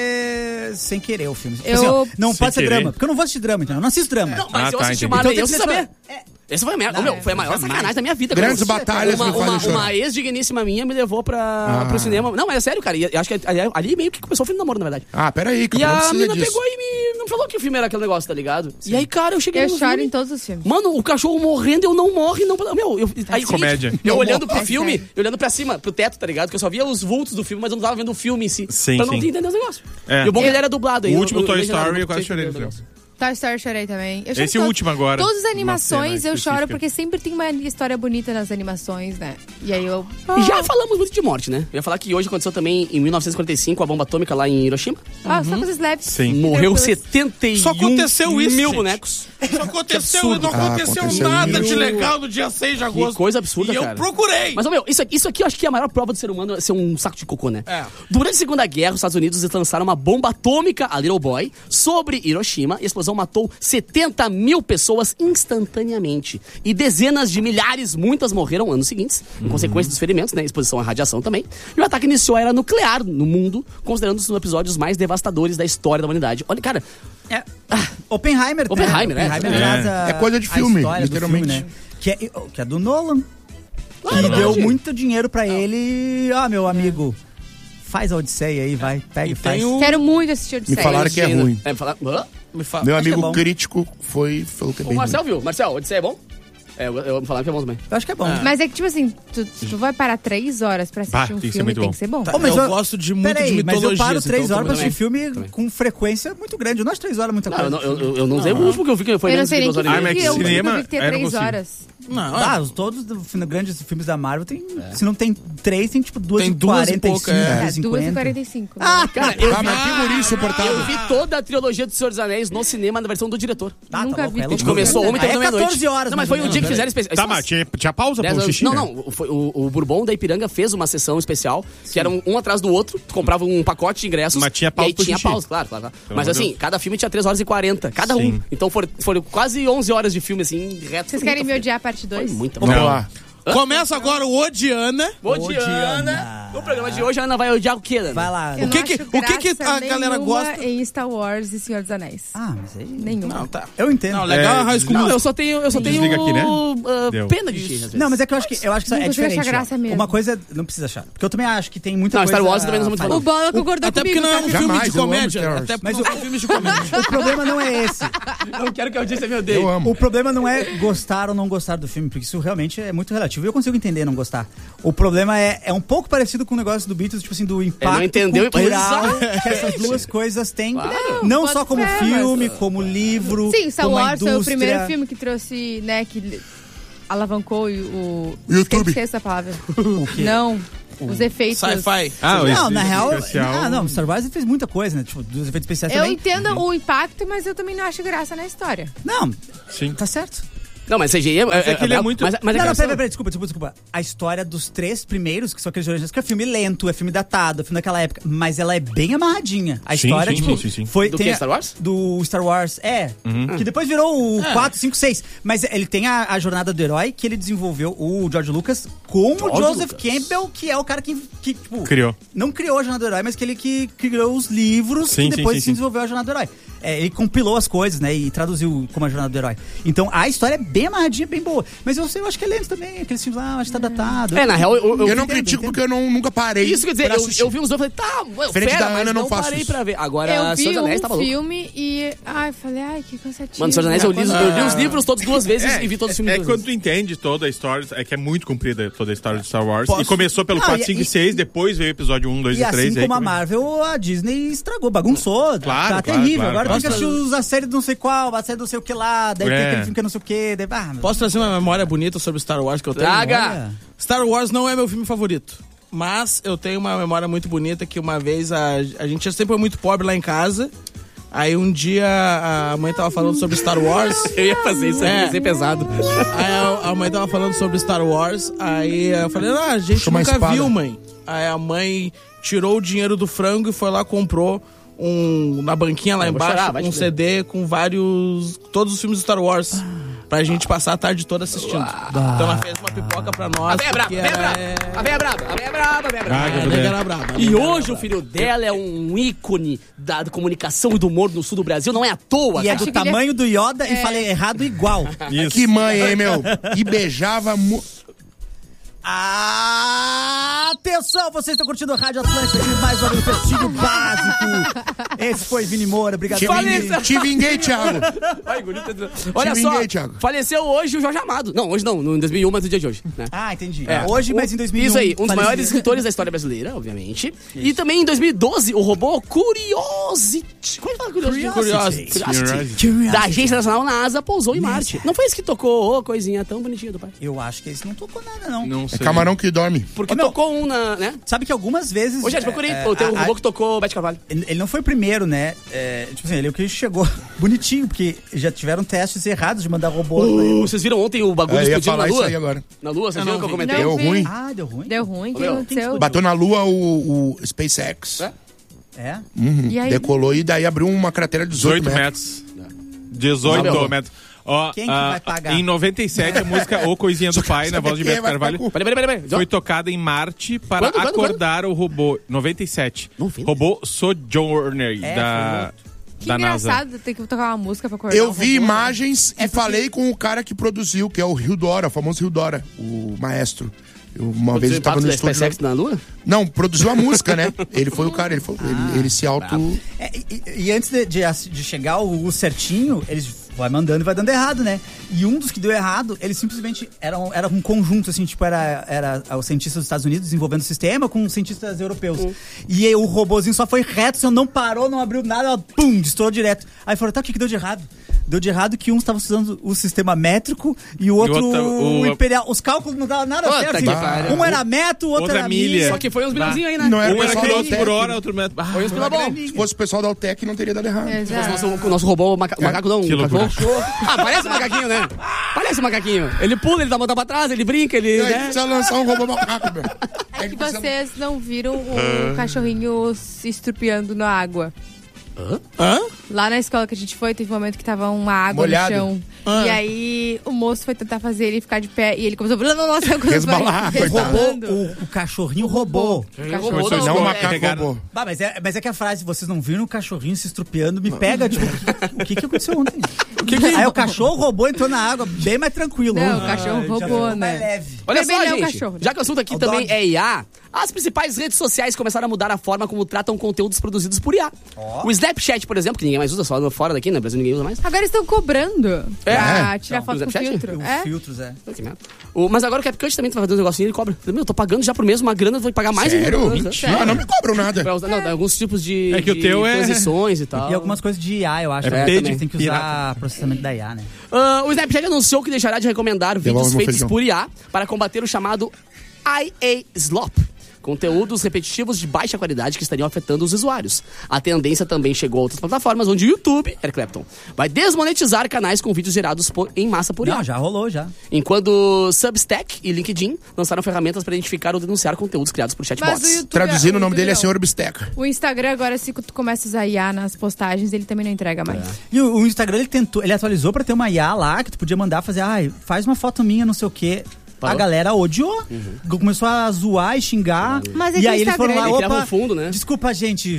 ser sem querer o filme. Tipo Eu- assim, ó, não Sem pode ser querer. drama. Porque eu não vou assistir drama, então. Eu não assisto drama. Não, mas Ah, eu tá, assisti entendi. Marley e eu Então sem tem que saber. Essa foi foi a maior sacanagem da minha vida. Grandes cara. batalhas me fazem chorar. Uma ex-digníssima minha me levou pro cinema. Não, é sério, cara. E eu acho que ali meio que começou o fim do namoro, na verdade. Ah, peraí, que E não a precisa menina disso. pegou e me falou que o filme era aquele negócio, tá ligado? E aí, cara, eu cheguei Eu no choro filme. em todos os filmes. Mano, o cachorro morrendo, eu não morro, não. Meu, aí, Comédia. Eu Não olhando morre. pro filme, eu olhando pra cima, pro teto, tá ligado? Que eu só via os vultos do filme, mas eu não tava vendo o filme em si. Sim, pra não sim. entender os negócios. É. E o bom é que ele era dublado. O aí, último Toy vejo nada, Story não eu quase sei chorei no entender o filme. negócio. Toy Story chorei também. Eu choro Esse em último agora. Todas as Uma animações cena eu choro específica. porque sempre tem uma história bonita nas animações, né? E aí eu... E já falamos muito de morte, né? Eu ia falar que hoje aconteceu também em 1945 a bomba atômica lá em Hiroshima. Ah, só coisas leves. Sim. Morreu Tranquilas. 71 Só aconteceu isso, mil gente. bonecos. Só aconteceu, absurdo. não aconteceu aconteceu nada de mil. legal no dia 6 de agosto. Que coisa absurda, e cara. eu procurei. Mas, ô, meu, isso aqui eu acho que é a maior prova do ser humano ser um saco de cocô, né? É. Durante a Segunda Guerra, os Estados Unidos lançaram uma bomba atômica, a Little Boy, sobre Hiroshima, e a explosão matou 70 mil pessoas instantaneamente. E dezenas de milhares, muitas morreram anos seguintes, em consequência dos ferimentos, né? Exposição à radiação também. E o ataque iniciou a era nuclear no mundo, considerando um dos episódios mais devastadores da história da humanidade. Olha, cara, Oppenheimer, Oppenheimer, né? né? traz a- É coisa de a filme, história do literalmente. filme, né? Que é do Nolan. Que deu muito dinheiro pra ele. Ó, meu amigo, faz a Odisseia aí, vai, pega e faz. Quero muito assistir Me Odisseia. falaram que é ruim. Hã? Me fala. Meu Acho que é amigo bom. crítico falou que é O bem Marcel ruim. viu. Marcel, Odisseia é bom? Eu falaram que é bom também. Eu acho que é bom. Mas é que, tipo assim, tu vai parar 3 horas pra assistir um tem que ser filme, muito tem bom. que ser bom. Ô, mas eu gosto de muito Peraí, de mas eu mitologias. paro 3 então, horas pra também. assistir filme com frequência muito grande. Eu não acho 3 horas muita Não, coisa. eu não sei o último que eu vi, que foi Eu não menos sei de nem 2 que horas e IMAX vi, meia. eu cinema, vi que tem eu não 3 consigo. horas. Não, Ah, todos os grandes filmes da Marvel tem. Se não tem 3, tem tipo 2 Tem e 2 e 45, pouco, é. 2,50. 2h45. Ah, Cara, eu Ah, mas que guri insuportável. Eu vi toda a trilogia do Senhor dos Anéis no cinema na versão do diretor. Nunca louco, vi. é A gente loucura. começou ontem e terminou É meia-noite. 14 horas, Não, mas foi mais um ou dia que menos. fizeram especial. Tá, mas tinha pausa 10 pro anos. xixi, Não, né? não. Foi o Bourbon da Ipiranga fez uma sessão especial, que era um atrás do outro. Tu comprava um pacote de ingressos. Mas tinha e pausa aí pro tinha xixi. pausa, claro. Mas amor de assim, Deus. cada filme tinha 3 horas e 40. Cada Sim. um. Então foram quase 11 horas de filme, assim, reto. Vocês querem me odiar, parte 2? Foi muita Vamos Não. lá. Começa agora o Odiana. Odiana. No programa de hoje, a Ana vai odiar o quê, Ana? Vai lá. Eu O que não que- acho o que que graça a galera nenhuma gosta? em Star Wars e Senhor dos Anéis. Ah, mas aí. Nenhuma. Não, tá. Eu entendo. Não, legal é High School Não, Musical. eu só tenho Desliga aqui, né? Deu. pena de ti, às vezes. Não, mas é que eu acho que isso Não é consigo diferente. achar graça ó. mesmo. Uma coisa, não precisa achar. Porque eu também acho que tem muita Não, coisa. Star Wars eu também não sou muito fã, O Bola concordou Até comigo. porque não é um tá? filme Jamais, de eu amo comédia. Star Wars. Até porque Mas não é um filme de comédia. O problema não é esse. Não quero que a audiência me odeie. Eu amo. O problema não é gostar ou não gostar do filme, porque isso realmente é muito relativo. E eu consigo entender não gostar. O problema é um pouco parecido com o negócio do Beatles, tipo assim, do impacto não entendeu, cultural exato. que essas duas coisas têm. Claro. Não Bota só como fé, filme, como livro, Sim, Star como a Wars foi o indústria. primeiro filme que trouxe, né, que alavancou o... YouTube. Esqueci essa palavra. O quê? Não, os efeitos. Sci-fi. Ah, Não, na real, especial. não, Star Wars fez muita coisa, né? Tipo, dos efeitos especiais Eu também. entendo o impacto, mas eu também não acho graça na história. Não, Sim. tá certo. Não, mas CGI é que ele é muito- Mas Não, é não, peraí, desculpa. A história dos 3 primeiros, que são aqueles originais, que é filme lento, é filme datado, é filme daquela época, mas ela é bem amarradinha. A Sim, história, sim, tipo, sim. foi... Do tem que, a- Star Wars? Do Star Wars, que depois virou o 4, 5, 6. Mas ele tem a jornada do herói, que ele desenvolveu, o George Lucas, com o Joseph Lucas. Campbell, que é o cara que tipo... Criou. Não criou a jornada do herói, mas que ele que criou os livros Sim, e depois sim, se sim. desenvolveu a jornada do herói. Ele compilou as coisas, né, e traduziu como a jornada do herói. Então, a história é bem amarradinha, bem boa. Mas eu acho que é lento também, aqueles filmes lá, acho que tá datado. Na real, eu não critico porque eu nunca parei. Isso quer dizer, eu vi uns dois e falei, Diferente da Ana, mas não faço parei isso. pra ver. Agora, Eu vi Senhor dos Anéis tava louco. filme e... falei, que cansativo. Mano, Senhor dos Anéis, eu li os livros todos 2 vezes e vi todos os filmes É 2 quando vezes. tu entende toda a história, é que é muito comprida toda a história de Star Wars. Posso- E começou pelo Não, 4, 5 e 6, depois veio o episódio 1, 2 e 3. assim como a Marvel, a Disney estragou, bagunçou. Claro, tá claro, terrível. claro, Agora claro. tem que assistir a série do não sei qual, a série do não sei o que lá, daí tem aquele filme que é não sei o que. Daí, Posso trazer uma memória bonita sobre Star Wars que eu tenho? Traga! Star Wars não é meu filme favorito. Mas eu tenho uma memória muito bonita que uma vez a gente sempre foi muito pobre lá em casa. Aí um dia a mãe tava falando sobre Star Wars. Eu ia fazer isso, ia ser pesado. Aí a mãe tava falando sobre Star Wars. Aí eu falei, a gente Chama a nunca espada. viu, mãe. Aí a mãe tirou o dinheiro do frango e foi lá, comprou na banquinha lá embaixo, chorar, vai te um ver. CD com todos os filmes do Star Wars. Pra gente passar a tarde toda assistindo. Então ela fez uma pipoca pra nós. A véia braba, porque a véia ela braba, a véia braba, a véia braba, a véia braba. A nega era braba. E hoje o filho dela é um ícone da comunicação e do humor no sul do Brasil, não é à toa. E é cara. do tamanho do Yoda e falei errado igual. Isso. Que mãe, hein, meu? E beijava... Atenção, vocês estão curtindo a Rádio Atlântica de mais um Prestígio Básico. Esse foi Vini Moura, obrigado. Te vinguei, Thiago. Ai, guri, tá dizendo. Olha Te só, vinguei, Thiago. faleceu hoje o Jorge Amado. Não, hoje não, em 2001, mas no dia de hoje. Né? Ah, entendi. Hoje, mas em 2001. Isso aí, um dos faleceu. maiores escritores da história brasileira, obviamente. E também em 2012, o robô Curiosity. Como é que fala Curiosity? Curiosity. Da Agência Nacional NASA pousou em Marte. Não foi esse que tocou, coisinha tão bonitinha do pai? Eu acho que esse não tocou nada, não. Não É sei. camarão que dorme. Porque Ô, meu, tocou um na, né? Sabe que algumas vezes... Ô, gente, procurei. Tem um robô que tocou Bete Carvalho. Ele não foi o primeiro, né? Tipo assim, ele é o que chegou bonitinho, porque já tiveram testes errados de mandar robô. Vocês viram ontem o bagulho Eu ia explodindo na falar isso Lua? aí agora. Na Lua, vocês viram que eu comentei? Deu vi. ruim. Ah, deu ruim? Deu ruim, o que Meu, aconteceu? Bateu na lua o SpaceX. É? É? E aí? Decolou e daí abriu uma cratera de 18 18 metros. metros. 18 metros. Ó, Quem que vai pagar? Em 97, a música O Coisinha do Pai, na voz de Beto Carvalho, Peraí. foi tocada em Marte para Quando? acordar o robô. 97. 97? Robô Sojourner da Que da NASA. engraçado ter que tocar uma música pra acordar Eu um vi robô, né? imagens e falei com o cara que produziu, que é o Rio Dora, o famoso Rio Dora, o maestro. Uma vez eu tava no da estúdio. SpaceX na Lua? Não, produziu a música, né? Ele foi o cara, ele se auto. E antes de chegar o certinho, eles vai mandando e vai dando errado, né? E um dos que deu errado, eles simplesmente era um conjunto, assim, tipo, era os cientistas dos Estados Unidos desenvolvendo o sistema com os cientistas europeus. E aí, o robozinho só foi reto, assim, não parou, não abriu nada, ela, pum, destourou direto. Aí falaram, tá, o que deu de errado? Deu de errado que um estava usando o sistema métrico e o outro o imperial. Os cálculos não davam nada Puta certo. que Assim. pariu. Um era metro, o outro Outra era milha. Só que foi uns bilhãozinhos aí, né? Não era Um era pessoal da quilômetro por Altec. hora, outro metro. Foi uns pila bom. Se fosse o pessoal da Altec, não teria dado errado. Exato. O nosso robô, o macaco não, Que o loucura. cachorro. Ah, parece um macaquinho, né? Parece um macaquinho. Ele pula, ele dá a mão pra trás, ele brinca, ele... E aí, né? precisa lançar um robô macaco, meu. É que vocês não viram o cachorrinho se estrupiando na água. Hã? Lá na escola que a gente foi, teve um momento que tava uma água Molhado. no chão. Ah. E aí o moço foi tentar fazer ele ficar de pé e ele começou a... Nossa, Resbalar, resbalando. O cachorrinho roubou. O cachorro Não, Não o é, macaco pegaram- robô. Bah, mas é que a frase, vocês não viram o cachorrinho se estrupiando, me pega, tipo, o que aconteceu ontem? Aí o cachorro roubou, entrou na água, bem mais tranquilo. Não, o cachorro já roubou, ficou né? mais leve. Olha só, Vermelho é o gente, cachorro. já que o assunto aqui O também dog. é IA, as principais redes sociais começaram a mudar a forma como tratam conteúdos produzidos por IA. O Snapchat, por exemplo, que ninguém mais usa, só fora daqui, no Brasil ninguém usa mais. Agora eles estão cobrando pra tirar Não, foto no com Snapchat? filtro. Os É? filtros, é. Que merda. Mas agora o CapCut também tá fazendo um negocinho, ele cobra. Meu, eu tô pagando já por mês uma grana, vou pagar mais Sério? ainda. Mentira. Ah, não me cobram nada. Pra usar, não, alguns tipos de, É que o de teu é- transições e tal. E algumas coisas de IA, eu acho. É né? bem Também tem que usar pirata. processamento da IA, né? O Snapchat anunciou que deixará de recomendar vídeos Devolve meu feitos feijão. por IA para combater o chamado IA Slop. Conteúdos repetitivos de baixa qualidade que estariam afetando os usuários. A tendência também chegou a outras plataformas, onde o YouTube, Eric Clapton, vai desmonetizar canais com vídeos gerados em massa por IA. Não, já rolou, já. Enquanto Substack e LinkedIn lançaram ferramentas para identificar ou denunciar conteúdos criados por Mas chatbots. o YouTube, Traduzindo, o nome dele é não. Senhor Bisteca. O Instagram agora, se tu começa a usar IA nas postagens, ele também não entrega mais. E o Instagram, ele atualizou pra ter uma IA lá, que tu podia mandar fazer, faz uma foto minha, não sei o quê. a galera odiou. Começou a zoar e xingar. Mas e aí eles foram lá, criava opa, um fundo, né? desculpa, gente,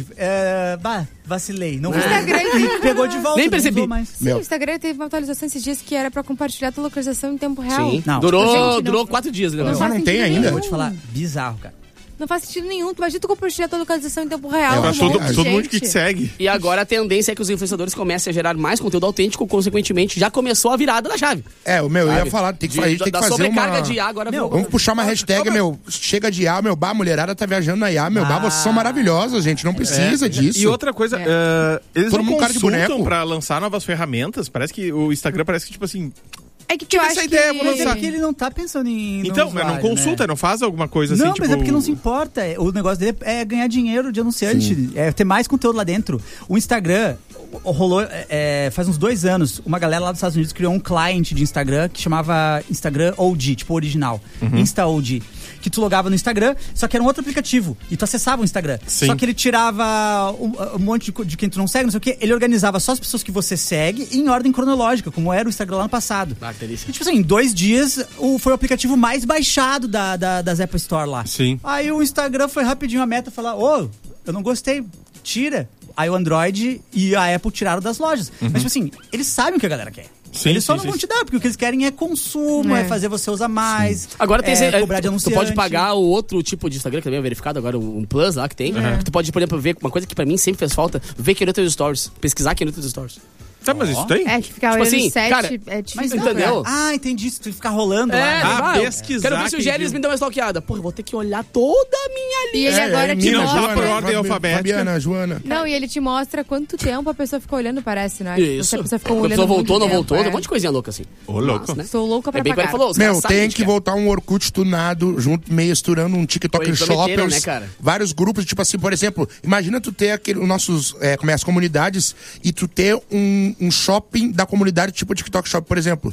vacilei. Não O Instagram e pegou de volta. Nem percebi. Não usou mais. Sim, o Instagram teve uma atualização esses dias que era pra compartilhar a tua localização em tempo real. Sim. Não. Durou 4 dias, né? Mas não tem ainda. Eu vou te falar, bizarro, cara. Não faz sentido nenhum. Imagina tu compartilhar a tua localização em tempo real. Pra um monte de todo mundo que gente. te segue. E agora a tendência é que os influenciadores comecem a gerar mais conteúdo autêntico, consequentemente já começou a virada da chave. Eu ia falar, tem que fazer Da uma... sobrecarga de IA agora... Vamos puxar uma hashtag, chega de IA, a mulherada tá viajando na IA, vocês são maravilhosos, gente, não precisa disso. E outra coisa, eles Todo não mundo cara de consultam boneco. pra lançar novas ferramentas, parece que o Instagram parece que, tipo assim... É que eu acho essa ideia, vou Mas é lançar. porque ele não tá pensando em... Então, mas não consulta, não faz alguma coisa assim, Não, tipo... mas é porque não se importa. O negócio dele é ganhar dinheiro de anunciante. É ter mais conteúdo lá dentro. O Instagram rolou, faz uns 2 anos, uma galera lá dos Estados Unidos criou um client de Instagram que chamava Instagram OG, tipo original. Insta OG. Que tu logava no Instagram, só que era um outro aplicativo. E tu acessava o Instagram. Sim. Só que ele tirava um monte de quem tu não segue, não sei o quê. Ele organizava só as pessoas que você segue em ordem cronológica, como era o Instagram lá no passado. Ah, que delícia. E tipo assim, em 2 dias foi o aplicativo mais baixado das Apple Store lá. Sim. Aí o Instagram foi rapidinho a meta falar, eu não gostei, tira. Aí o Android e a Apple tiraram das lojas. Mas tipo assim, eles sabem o que a galera quer. Sim, eles só sim, não sim. vão te dar, porque o que eles querem é consumo, é fazer você usar mais. Agora tem cobrar de tu anunciante. pode pagar o outro tipo de Instagram que também é verificado, agora um Plus lá que tem. Tu pode, por exemplo, ver uma coisa que pra mim sempre fez falta, ver quem é nos teus stories, pesquisar quem é nos teus stories. Tá, mas isso tem? É que ficar Tipo olhando assim, o set cara, é difícil. Mas entendeu? Entendi. Se tu ficar rolando É, lá. vai. pesquisar Quero ver se o quem Gélis viu. me dá uma stalkeada. Porra, eu vou ter que olhar toda a minha E lista. ele agora te Minas, lá por mostra... ordem alfabética. Fabiana, Joana. Não, e ele te mostra quanto tempo a pessoa ficou olhando, parece, né? Isso. Se a pessoa ficou A olhando pessoa voltou, muito não tempo, voltou, tem um monte de coisinha louca assim. Ô, louco. Mas, né? Sou louca pra É bem como ele pagar. falou, os caras Meu, sabem tem o que é. voltar um Orkut tunado, junto, meio misturando um TikTok Foi, prometeram, shoppers, né, cara? vários grupos, tipo assim, por exemplo, imagina tu ter os nossos, as comunidades, e tu ter um shopping da comunidade, tipo TikTok Shop, por exemplo,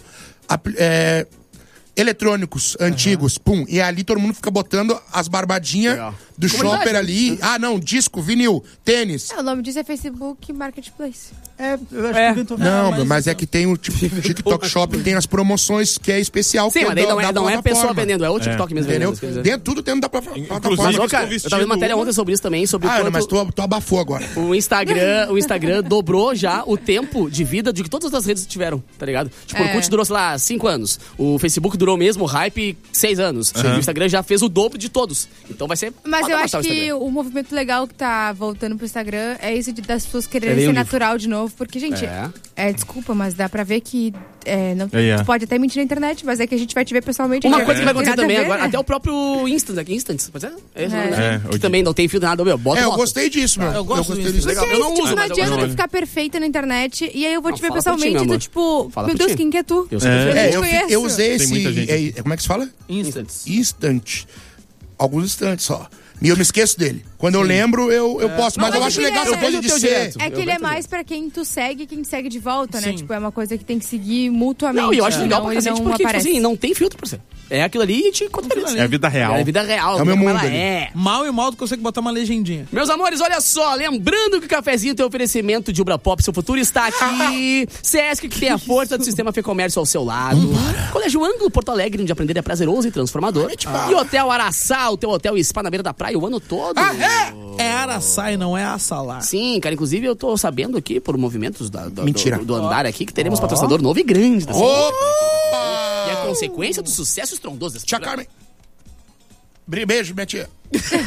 eletrônicos antigos, pum, e ali todo mundo fica botando as barbadinhas Legal. do Comunidade, shopper ali, disco, vinil, tênis. O nome disso é Facebook Marketplace. Eu acho que inventou Não, mas é que tem o tipo TikTok Shop, tem as promoções que é especial. Sim, que mas daí não é plataforma. pessoa vendendo, é o TikTok mesmo Entendeu? vendendo. quer dizer. Tudo dentro da plataforma. Mas, ó, cara, vestindo eu tava vendo matéria uma- ontem sobre isso também, sobre o quanto Mas tu abafou agora. o Instagram dobrou já o tempo de vida de que todas as redes tiveram, tá ligado? Tipo, o Orkut durou, sei lá, 5 anos. O Facebook durou mesmo, o hype, 6 anos. O Instagram já fez o dobro de todos. Então vai ser... Mas foda eu matar acho o que Instagram. o movimento legal que tá voltando pro Instagram é isso das pessoas É quererem bem ser o natural de novo. Porque, gente, desculpa, mas dá pra ver que não, tu pode até mentir na internet, mas é que a gente vai te ver pessoalmente. Uma né? coisa que vai Não tem acontecer nada a também ver, agora, né? até o próprio Instants, pode ser? É esse o nome, né? É, Que também não tem fio nada, meu, bota Eu foto. gostei disso, meu. Eu gosto gostei disso. disso. Porque Eu não é isso, uso, tipo, não mas eu adianta gosto. tu ficar perfeita na internet e aí eu vou te ver fala por ti, pessoalmente meu e tu, amor. tipo, Fala meu por Deus, ti. quem que é tu? Eu sei que Eu Eu conheço. usei Tem muita gente. esse. Como é que se fala? Instants. Instant. Alguns instantes só. E eu me esqueço dele. Quando eu lembro, eu posto. Mas Não, eu mas acho ele legal é- essa coisa eu de tenho ser. direto. É que Eu ele é vejo mais pra quem tu segue e quem te segue de volta, né? Sim. Tipo, é uma coisa que tem que seguir mutuamente. Não, e eu acho legal senão pra ele cacete, não porque, tipo aparece. assim, não tem filtro pra você. É aquilo ali e te conta feliz. É a vida real. É a vida real. É o meu como mundo ela ali. é. Mal e mal tu consegue botar uma legendinha. Meus amores, olha só, lembrando que o cafezinho tem oferecimento de Ubra Pop, seu futuro está aqui. Sesc, que tem a força do sistema Fê Comércio ao seu lado. Colégio Ângulo, Porto Alegre, onde aprender é prazeroso e transformador. E Hotel Araçá, o teu hotel e spa na beira da praia o ano todo. É Araçá e não é Assalar. Sim, cara, inclusive eu tô sabendo aqui, por movimentos Mentira. do andar aqui, que teremos patrocinador novo e grande da cidade. Opa! E é consequência do sucesso estrondoso desse Tia programa. Carmen. Beijo, minha tia.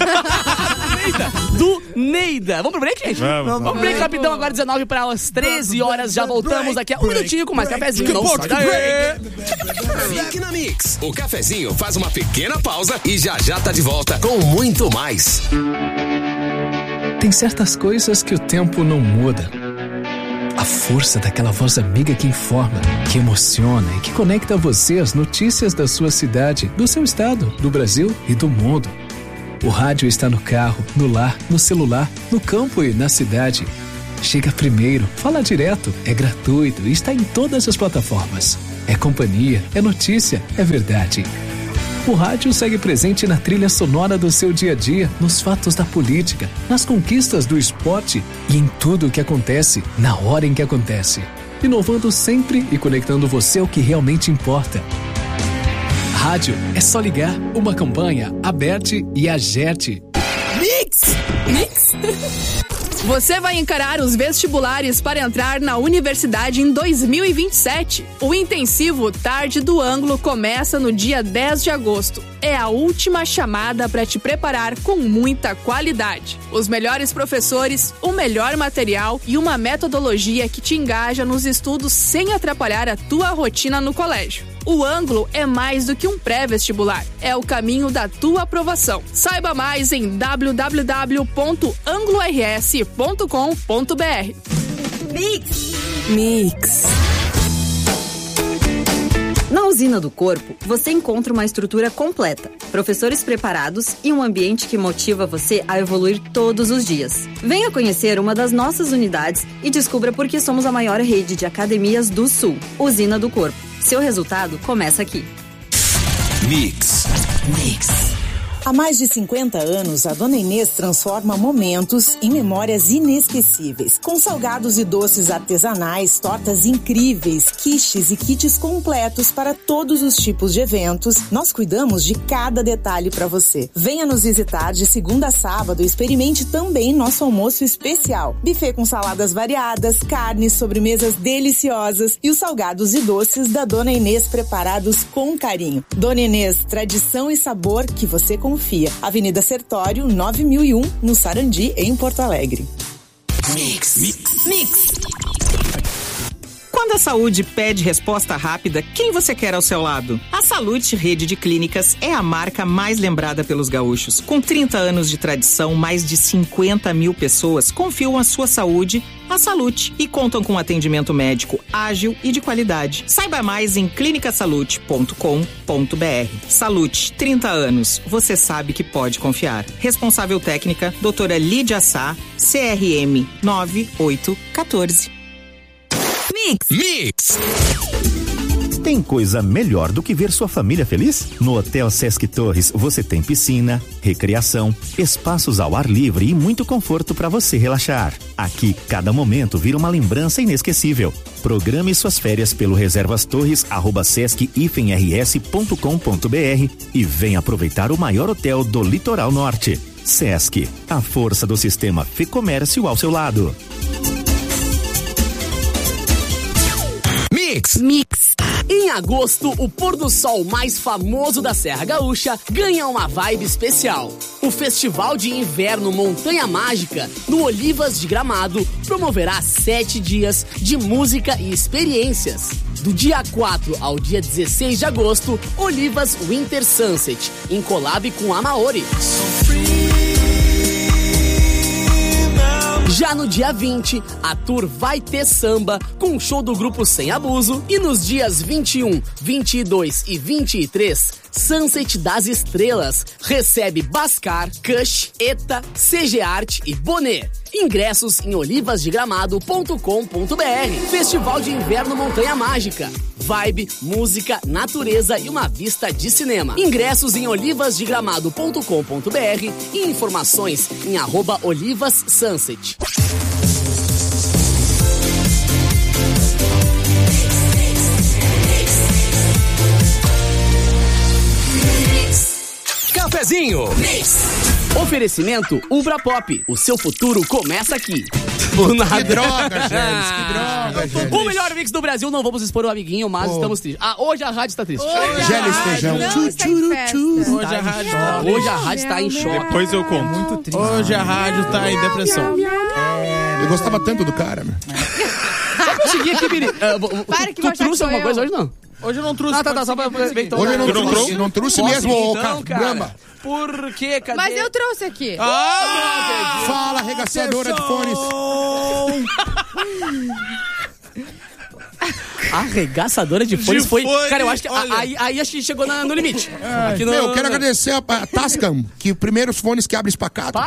Do Neida. Vamos pro break, gente? Vamos. Vamos pro break rapidão, agora 19 para as 13 horas. Já voltamos daqui a um minutinho com mais cafezinho. Não sai daí. Fique na Mix. O cafezinho faz uma pequena pausa e já tá de volta com muito mais. Tem certas coisas que o tempo não muda. A força daquela voz amiga que informa, que emociona e que conecta você às notícias da sua cidade, do seu estado, do Brasil e do mundo. O rádio está no carro, no lar, no celular, no campo e na cidade. Chega primeiro, fala direto, é gratuito e está em todas as plataformas. É companhia, é notícia, é verdade. O rádio segue presente na trilha sonora do seu dia a dia, nos fatos da política, nas conquistas do esporte e em tudo o que acontece, na hora em que acontece. Inovando sempre e conectando você ao que realmente importa. rádio, é só ligar uma campanha, aberte e agerte. Mix. Você vai encarar os vestibulares para entrar na universidade em 2027. O intensivo Tarde do Ângulo começa no dia 10 de agosto. É a última chamada para te preparar com muita qualidade. Os melhores professores, o melhor material e uma metodologia que te engaja nos estudos sem atrapalhar a tua rotina no colégio. O Ângulo é mais do que um pré-vestibular. É o caminho da tua aprovação. Saiba mais em www.anglors.com.br. Mix. Na Usina do Corpo, você encontra uma estrutura completa, professores preparados e um ambiente que motiva você a evoluir todos os dias. Venha conhecer uma das nossas unidades e descubra por que somos a maior rede de academias do Sul. Usina do Corpo. Seu resultado começa aqui. Mix. Há mais de 50 anos, a Dona Inês transforma momentos em memórias inesquecíveis. Com salgados e doces artesanais, tortas incríveis, quiches e kits completos para todos os tipos de eventos, nós cuidamos de cada detalhe para você. Venha nos visitar de segunda a sábado e experimente também nosso almoço especial. Buffet com saladas variadas, carnes, sobremesas deliciosas e os salgados e doces da Dona Inês preparados com carinho. Dona Inês, tradição e sabor que você confia. Avenida Sertório, 9001, no Sarandi, em Porto Alegre. Mix. Quando a saúde pede resposta rápida, quem você quer ao seu lado? A Salute Rede de Clínicas é a marca mais lembrada pelos gaúchos. Com 30 anos de tradição, mais de 50 mil pessoas confiam a sua saúde à Salute e contam com atendimento médico ágil e de qualidade. Saiba mais em clinicasalute.com.br. Salute, 30 anos. Você sabe que pode confiar. Responsável técnica, doutora Lídia Sá, CRM 9814. Mix. Tem coisa melhor do que ver sua família feliz? No Hotel Sesc Torres você tem piscina, recreação, espaços ao ar livre e muito conforto para você relaxar. Aqui, cada momento vira uma lembrança inesquecível. Programe suas férias pelo reservastorres@sesc-rs.com.br e venha aproveitar o maior hotel do Litoral Norte. Sesc, a força do sistema Fê-Comércio ao seu lado. Mix. Em agosto, o pôr do sol mais famoso da Serra Gaúcha ganha uma vibe especial. O Festival de Inverno Montanha Mágica, no Olivas de Gramado, promoverá 7 dias de música e experiências. Do dia 4 ao dia 16 de agosto, Olivas Winter Sunset, em collab com a Maori. Já no dia 20, a tour vai ter samba com o show do grupo Sem Abuso. E nos dias 21, 22 e 23, Sunset das Estrelas recebe Bascar, Kush, Eta, CG Art e Bonet. Ingressos em olivasdegramado.com.br. Festival de Inverno Montanha Mágica. Vibe, música, natureza e uma vista de cinema. Ingressos em olivasdegramado.com.br e informações em @olivassunset. Cafezinho. Oferecimento Ubra Pop. O seu futuro começa aqui. Por nada. Que droga, Gélis, que droga, Gélis. O melhor mix do Brasil, não vamos expor o amiguinho, mas estamos tristes. Hoje a rádio está triste. Gélis Feijão. Hoje a rádio está em choque. Depois eu conto. Muito triste. Hoje a rádio tá em depressão. Eu gostava tanto do cara, meu. Só consegui aqui, Biri. Tu trouxe alguma coisa hoje, não? Hoje eu não trouxe. Tá, só pra ver então. Hoje eu não trouxe mesmo, então, cara. Por quê? Cadê? Mas eu trouxe aqui. Fala, arregaçadora de fones. Arregaçadora de fones foi... Cara, eu acho que aí acho que chegou no limite. Aqui no... Eu quero agradecer a Tascam, que primeiros fones que abre espacate.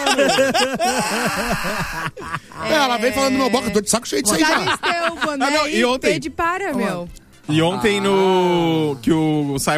Ela vem falando no meu boca, tô de saco cheio disso aí já. E ontem... de para, meu. E ontem que o Simon